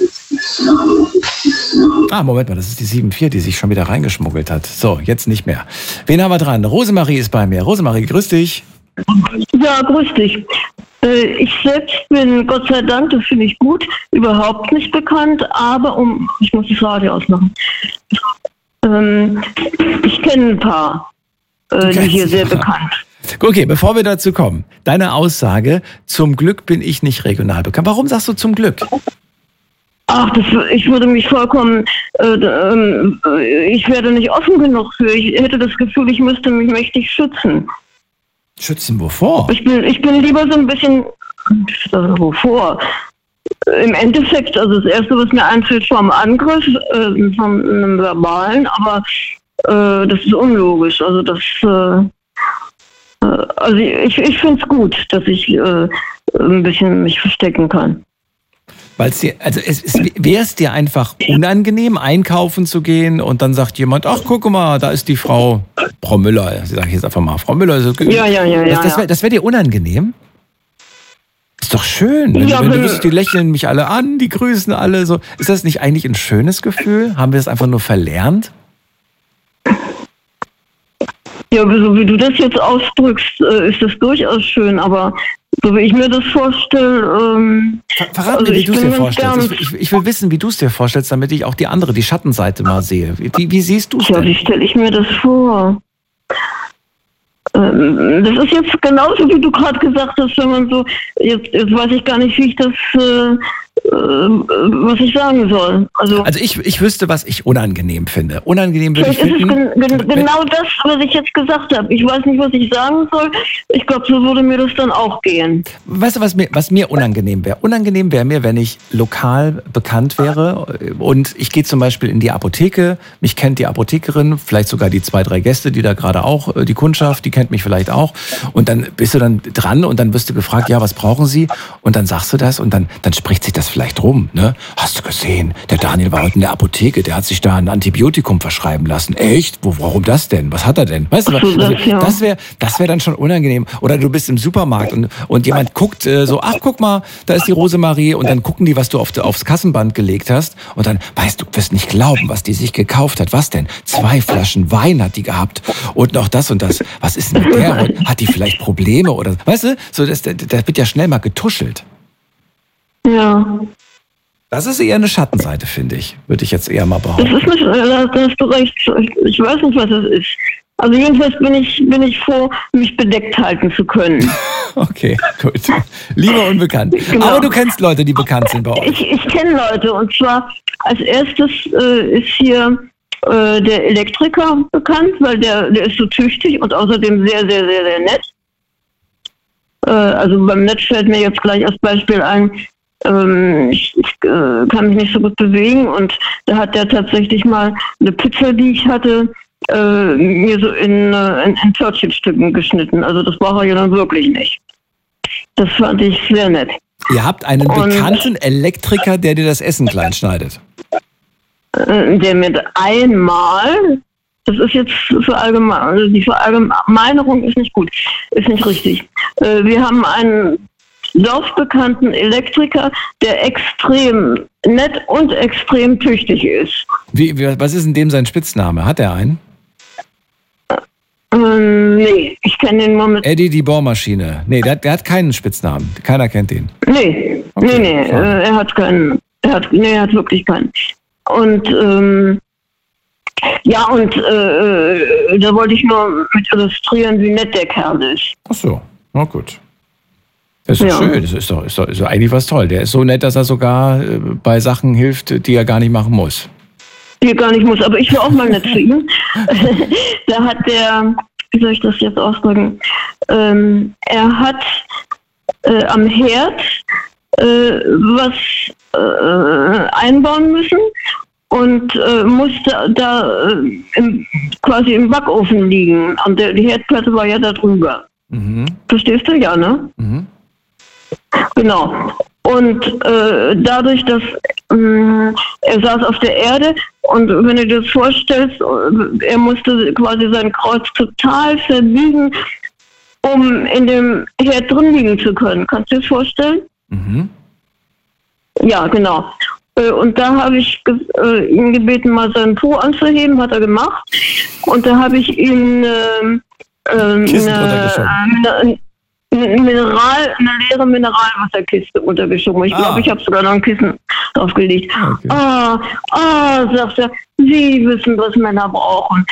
Ah, Moment mal, das ist die sieben vier, die sich schon wieder reingeschmuggelt hat. So, jetzt nicht mehr. Wen haben wir dran? Rosemarie ist bei mir. Rosemarie, grüß dich. Ja, grüß dich. Ich selbst bin, Gott sei Dank, das finde ich gut, überhaupt nicht bekannt, aber um, ich muss das Radio ausmachen. Ähm, ich kenne ein paar, äh, die hier sehr bekannt. Okay, bevor wir dazu kommen, deine Aussage, zum Glück bin ich nicht regional bekannt. Warum sagst du zum Glück? Ach, das, ich würde mich vollkommen, äh, äh, ich werde nicht offen genug für. Ich hätte das Gefühl, ich müsste mich mächtig schützen. Schützen wovor? Ich bin, ich bin lieber so ein bisschen, also wovor? Im Endeffekt, also das Erste, was mir einfällt, vom Angriff, äh, vom einem verbalen, aber äh, das ist unlogisch. Also das, äh, äh, also ich, ich finde es gut, dass ich äh, ein bisschen mich verstecken kann. Weil es dir, also es, es wäre es dir einfach unangenehm, einkaufen zu gehen und dann sagt jemand, ach guck mal, da ist die Frau, Frau Müller, sage ich jetzt einfach mal, Frau Müller. Ist okay. Ja, ja, ja, ja. Das, das wäre das wär dir unangenehm? Ist doch schön. Wenn, Ja, wenn du wenn- wüsstest, die lächeln mich alle an, die grüßen alle so. Ist das nicht eigentlich ein schönes Gefühl? Haben wir das einfach nur verlernt? Ja, so wie du das jetzt ausdrückst, äh, ist das durchaus schön, aber so wie ich mir das vorstelle, ähm, Ver verrat also mir, wie ich du es bin dir ganz vorstellst. gern- Ich, ich, ich will wissen, wie du es dir vorstellst, damit ich auch die andere, die Schattenseite mal sehe. Wie, wie siehst du es Ja, wie denn? stelle ich mir das vor? Ähm, das ist jetzt genauso, wie du gerade gesagt hast, wenn man so, jetzt, jetzt weiß ich gar nicht, wie ich das, äh, äh, was ich sagen soll. Also, Also ich, ich wüsste, was ich unangenehm finde. Unangenehm würde ich vielleicht ist es finden. gen gen genau das, was ich jetzt gesagt habe. Ich weiß nicht, was ich sagen soll. Ich glaube, so würde mir das dann auch gehen. Weißt du, was mir, was mir unangenehm wäre? Unangenehm wäre mir, wenn ich lokal bekannt wäre und ich gehe zum Beispiel in die Apotheke, mich kennt die Apothekerin, vielleicht sogar die zwei, drei Gäste, die da gerade auch, äh, die Kundschaft, die kennt mich vielleicht auch. Und dann bist du dann dran und dann wirst du gefragt, ja, was brauchen Sie? Und dann sagst du das und dann, dann spricht sich das vielleicht rum. Ne? Hast du gesehen, der Daniel war heute in der Apotheke, der hat sich da ein Antibiotikum verschreiben lassen. Echt? Wo, warum das denn? Was hat er denn? Weißt du, Ach so, also, das, ja. das wäre das wär dann schon unangenehm. Oder du bist im Supermarkt und, und jemand guckt äh, so, ach guck mal, da ist die Rosemarie und dann gucken die, was du auf, aufs Kassenband gelegt hast und dann, weißt du, wirst nicht glauben, was die sich gekauft hat. Was denn? Zwei Flaschen Wein hat die gehabt und noch das und das. Was ist denn mit der heute? Hat die vielleicht Probleme oder, weißt du, so, das, das, das wird ja schnell mal getuschelt. Ja. Das ist eher eine Schattenseite, finde ich. Würde ich jetzt eher mal Das behaupten. ist nicht, da da hast du recht. Ich weiß nicht, was das ist. Also jedenfalls bin ich, bin ich froh, mich bedeckt halten zu können. Okay, gut. Lieber unbekannt. Genau. Aber du kennst Leute, die bekannt sind bei euch. Ich, ich kenne Leute und zwar als erstes äh, ist hier äh, der Elektriker bekannt, weil der, der ist so tüchtig und außerdem sehr, sehr, sehr, sehr nett. Äh, also beim Netz fällt mir jetzt gleich als Beispiel ein, ähm, ich, ich äh, kann mich nicht so gut bewegen und da hat der tatsächlich mal eine Pizza, die ich hatte, äh, mir so in, äh, in, in Törtchenstücken geschnitten. Also das braucht er ja dann wirklich nicht. Das fand ich sehr nett. Ihr habt einen Und- bekannten Elektriker, der dir das Essen klein schneidet. Äh, der mit einmal, das ist jetzt für allgemein, also die Verallgemeinerung ist nicht gut, ist nicht richtig. Äh, wir haben einen dorfbekannten Elektriker, der extrem nett und extrem tüchtig ist. Wie, wie, was ist in dem sein Spitzname? Hat er einen? Ähm, nee, ich kenne den Moment. Eddie die Bohrmaschine. Nee, der, der hat keinen Spitznamen. Keiner kennt ihn. Nee, Okay, nee, nee, schade. äh, er hat keinen. Er hat, nee, er hat wirklich keinen. Und ähm, ja, und äh, da wollte ich nur mit illustrieren, wie nett der Kerl ist. Ach so, na gut. Das ist Ja. doch schön. Das ist doch, ist, doch, ist doch eigentlich was toll. Der ist so nett, dass er sogar äh, bei Sachen hilft, die er gar nicht machen muss. Hier gar nicht muss, aber ich war auch mal nett zu ihm. Da hat der, wie soll ich das jetzt ausdrücken? Ähm, er hat äh, am Herd äh, was äh, einbauen müssen und äh, musste da äh, im, quasi im Backofen liegen. Und der, die Herdplatte war ja da drüber. Mhm. Verstehst du? Ja, ne? Mhm. Genau. Und äh, dadurch, dass ähm, er saß auf der Erde und wenn du dir das vorstellst, äh, er musste quasi sein Kreuz total verbiegen, um in dem Herd drin liegen zu können. Kannst du dir das vorstellen? Mhm. Ja, genau. Äh, Und da habe ich ge äh, ihn gebeten, mal seinen Po anzuheben, hat er gemacht. Und da habe ich ihm ähm, ähm, Kissen eine, runtergeschoben. eine, Ein Mineral, eine leere Mineralwasserkiste untergeschoben. Ich glaube, Ah. ich habe sogar noch ein Kissen draufgelegt. Okay. Ah, ah, sagt er, Sie wissen, was Männer brauchen.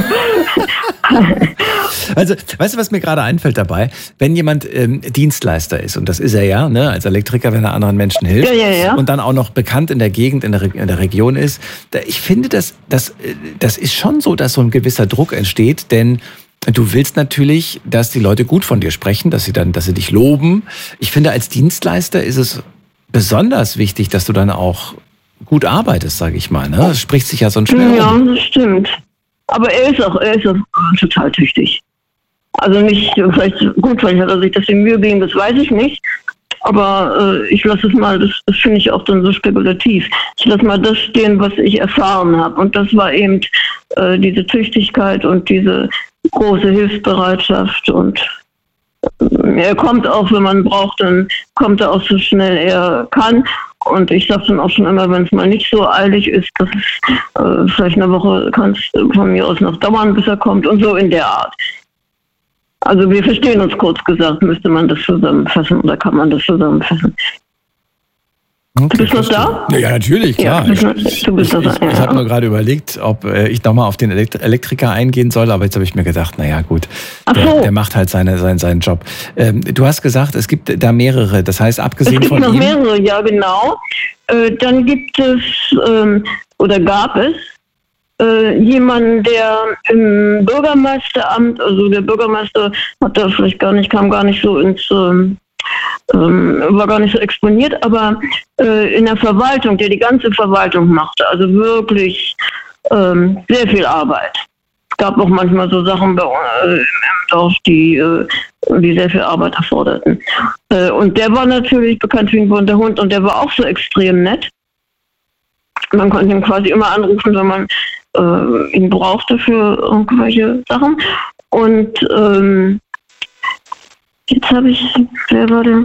Also, weißt du, was mir gerade einfällt dabei? Wenn jemand ähm, Dienstleister ist, und das ist er ja, ne, als Elektriker, wenn er anderen Menschen hilft, Ja, ja, ja. und dann auch noch bekannt in der Gegend, in der, Re- in der Region ist, da, ich finde, das, das, äh, das ist schon so, dass so ein gewisser Druck entsteht, denn du willst natürlich, dass die Leute gut von dir sprechen, dass sie dann, dass sie dich loben. Ich finde, als Dienstleister ist es besonders wichtig, dass du dann auch gut arbeitest, sage ich mal. Ne? Das spricht sich ja so schnell Ja, um. das stimmt. Aber er ist auch, er ist auch äh, total tüchtig. Also nicht, äh, vielleicht, gut, vielleicht hat er sich das in Mühe gegeben, das weiß ich nicht. Aber äh, ich lasse es mal, das, das finde ich auch dann so spekulativ. Ich lasse mal das stehen, was ich erfahren habe. Und das war eben äh, diese Tüchtigkeit und diese große Hilfsbereitschaft. Und äh, er kommt auch, wenn man braucht, dann kommt er auch so schnell er kann. Und ich sage dann auch schon immer, wenn es mal nicht so eilig ist, dass es äh, vielleicht eine Woche kann es von mir aus noch dauern, bis er kommt und so in der Art. Also wir verstehen uns, kurz gesagt, müsste man das zusammenfassen oder kann man das zusammenfassen. Okay, Du bist noch verstehe. da? Ja, natürlich, klar. Ja, ich du bist du bist ich, noch ich, da. ich habe Ja. nur gerade überlegt, ob äh, ich nochmal auf den Elekt- Elektriker eingehen soll, aber jetzt habe ich mir gedacht, naja gut, Ach der, so. der macht halt seine, seinen, seinen Job. Ähm, du hast gesagt, es gibt da mehrere, das heißt, Es abgesehen gibt von noch ihm... mehrere, ja genau. Äh, dann gibt es, ähm, oder gab es, äh, jemanden, der im Bürgermeisteramt, also der Bürgermeister hat da vielleicht gar nicht, kam gar nicht so ins, ähm, ähm, war gar nicht so exponiert, aber äh, in der Verwaltung, der die ganze Verwaltung machte, also wirklich ähm, sehr viel Arbeit. Es gab auch manchmal so Sachen bei, äh, im Dorf, die, äh, die sehr viel Arbeit erforderten. Äh, und der war natürlich bekannt wie ein bunter Hund und der war auch so extrem nett. Man konnte ihn quasi immer anrufen, wenn man äh, ihn brauchte für irgendwelche Sachen. Und ähm, jetzt habe ich, wer war der?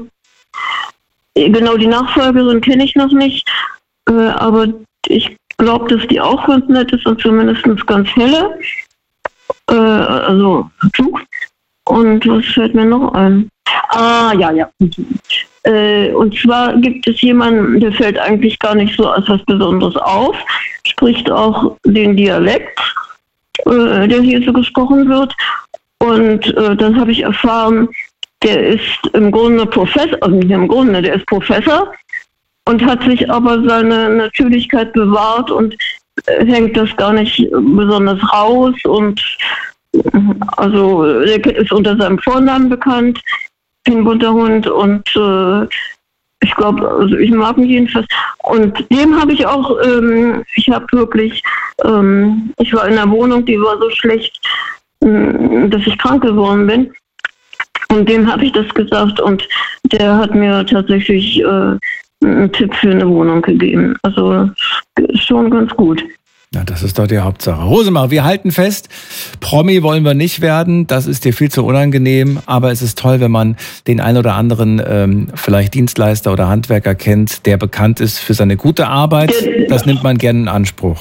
Genau, die Nachfolgerin kenne ich noch nicht, äh, aber ich glaube, dass die auch ganz nett ist und zumindest ganz helle. Äh, also klug. Und was fällt mir noch ein? Ah, ja, ja. Äh, und zwar gibt es jemanden, der fällt eigentlich gar nicht so als was Besonderes auf, spricht auch den Dialekt, äh, der hier so gesprochen wird. Und äh, dann habe ich erfahren, der ist im Grunde Professor, also nicht im Grunde, der ist Professor und hat sich aber seine Natürlichkeit bewahrt und äh, hängt das gar nicht besonders raus und äh, also er ist unter seinem Vornamen bekannt, ein bunter Hund und äh, ich glaube, also ich mag ihn jedenfalls. Und dem habe ich auch, ähm, ich habe wirklich, ähm, ich war in einer Wohnung, die war so schlecht, äh, dass ich krank geworden bin. Und dem habe ich das gesagt und der hat mir tatsächlich äh, einen Tipp für eine Wohnung gegeben. Also schon ganz gut. Ja, das ist doch die Hauptsache. Rosemar, wir halten fest, Promi wollen wir nicht werden, das ist dir viel zu unangenehm, aber es ist toll, wenn man den einen oder anderen ähm, vielleicht Dienstleister oder Handwerker kennt, der bekannt ist für seine gute Arbeit. Das nimmt man gerne in Anspruch.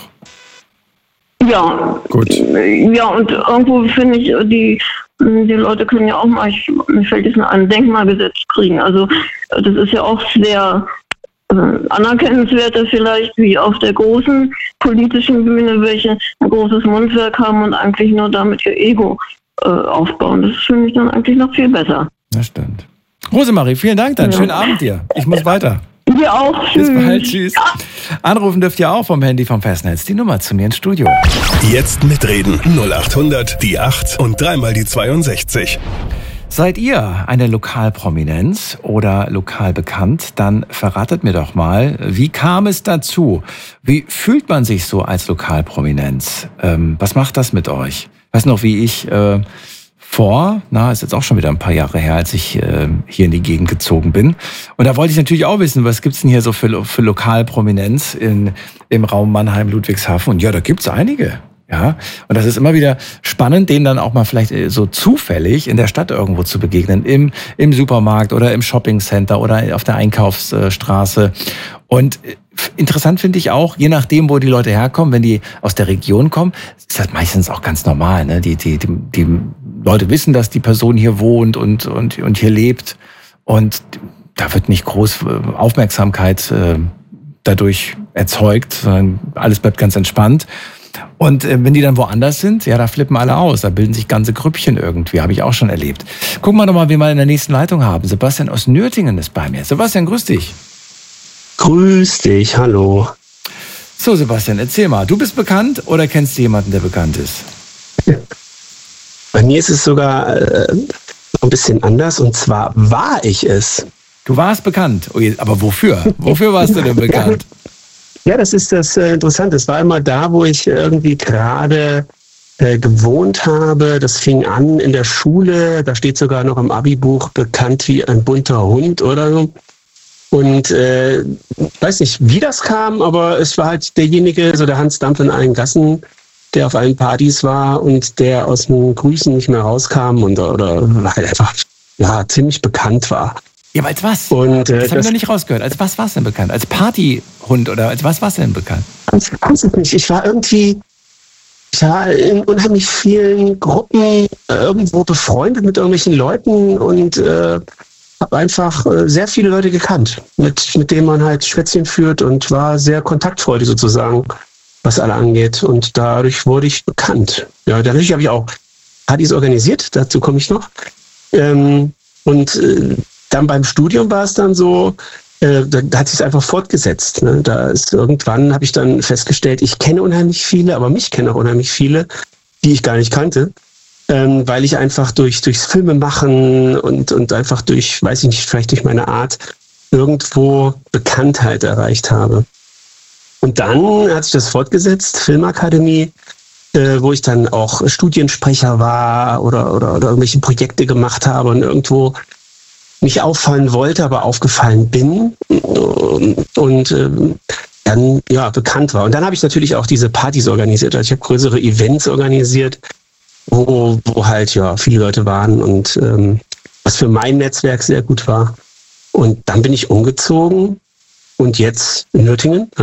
Ja. Gut. Ja, und irgendwo finde ich, die, die Leute können ja auch mal, ich, mir fällt jetzt mal ein Denkmalgesetz kriegen. Also das ist ja auch sehr äh, anerkennenswerter vielleicht, wie auf der großen politischen Bühne, welche ein großes Mundwerk haben und eigentlich nur damit ihr Ego äh, aufbauen. Das finde ich dann eigentlich noch viel besser. Das stimmt. Rosemarie, vielen Dank dann. Ja. Schönen Abend dir. Ich muss weiter. Dir auch. Bis Tschüss. bald. Tschüss. Anrufen dürft ihr auch vom Handy vom Festnetz. Die Nummer zu mir ins Studio. Jetzt mitreden. null acht hundert, die acht und dreimal die zweiundsechzig. Seid ihr eine Lokalprominenz oder lokal bekannt, dann verratet mir doch mal, wie kam es dazu? Wie fühlt man sich so als Lokalprominenz? Ähm, was macht das mit euch? Ich weiß noch, wie ich äh, vor, na, ist jetzt auch schon wieder ein paar Jahre her, als ich äh, hier in die Gegend gezogen bin. Und da wollte ich natürlich auch wissen, was gibt's denn hier so für, für Lokalprominenz in, im Raum Mannheim-Ludwigshafen? Und ja, da gibt's einige. Ja, und das ist immer wieder spannend, denen dann auch mal vielleicht so zufällig in der Stadt irgendwo zu begegnen, im, im Supermarkt oder im Shoppingcenter oder auf der Einkaufsstraße. Und interessant finde ich auch, je nachdem, wo die Leute herkommen, wenn die aus der Region kommen, ist das meistens auch ganz normal. Ne? Die, die, die, die Leute wissen, dass die Person hier wohnt und, und, und hier lebt. Und da wird nicht groß Aufmerksamkeit äh, dadurch erzeugt, sondern alles bleibt ganz entspannt. Und äh, wenn die dann woanders sind, ja, da flippen alle aus. Da bilden sich ganze Grüppchen irgendwie, habe ich auch schon erlebt. Gucken wir doch mal, wen wir in der nächsten Leitung haben. Sebastian aus Nürtingen ist bei mir. Sebastian, grüß dich. Grüß dich, hallo. So, Sebastian, erzähl mal. Du bist bekannt oder kennst du jemanden, der bekannt ist? Bei mir ist es sogar äh, ein bisschen anders. Und zwar war ich es. Du warst bekannt. Oh, aber wofür? Wofür warst du denn bekannt? Ja, das ist das äh, Interessante. Es war immer da, wo ich irgendwie gerade äh, gewohnt habe. Das fing an in der Schule. Da steht sogar noch im Abi-Buch bekannt wie ein bunter Hund oder so. Und äh, weiß nicht, wie das kam, aber es war halt derjenige, so der Hans Dampf in allen Gassen, der auf allen Partys war und der aus dem Grüßen nicht mehr rauskam und oder halt einfach ja ziemlich bekannt war. Ja, aber als was? Und, äh, das habe ich noch nicht rausgehört. Als was warst du denn bekannt? Als Partyhund oder als was warst du denn bekannt? Ich weiß es nicht. Ich war irgendwie, ich war in unheimlich vielen Gruppen äh, irgendwo befreundet mit irgendwelchen Leuten und äh, habe einfach äh, sehr viele Leute gekannt, mit, mit denen man halt Schwätzchen führt und war sehr kontaktfreudig sozusagen, was alle angeht. Und dadurch wurde ich bekannt. Ja, dadurch habe ich auch Partys organisiert, dazu komme ich noch. Ähm, und äh, dann beim Studium war es dann so, äh, da, da hat sich es einfach fortgesetzt. Ne? Da ist irgendwann habe ich dann festgestellt, ich kenne unheimlich viele, aber mich kennen auch unheimlich viele, die ich gar nicht kannte. Ähm, weil ich einfach durch durchs Filmemachen und und einfach durch, weiß ich nicht, vielleicht durch meine Art irgendwo Bekanntheit erreicht habe. Und dann hat sich das fortgesetzt, Filmakademie, äh, wo ich dann auch Studiensprecher war oder, oder oder irgendwelche Projekte gemacht habe und irgendwo mich auffallen wollte, aber aufgefallen bin und, und ähm, dann ja bekannt war. Und dann habe ich natürlich auch diese Partys organisiert. Also ich habe größere Events organisiert, Wo, wo halt ja viele Leute waren und ähm, was für mein Netzwerk sehr gut war. Und dann bin ich umgezogen und jetzt in Nürtingen,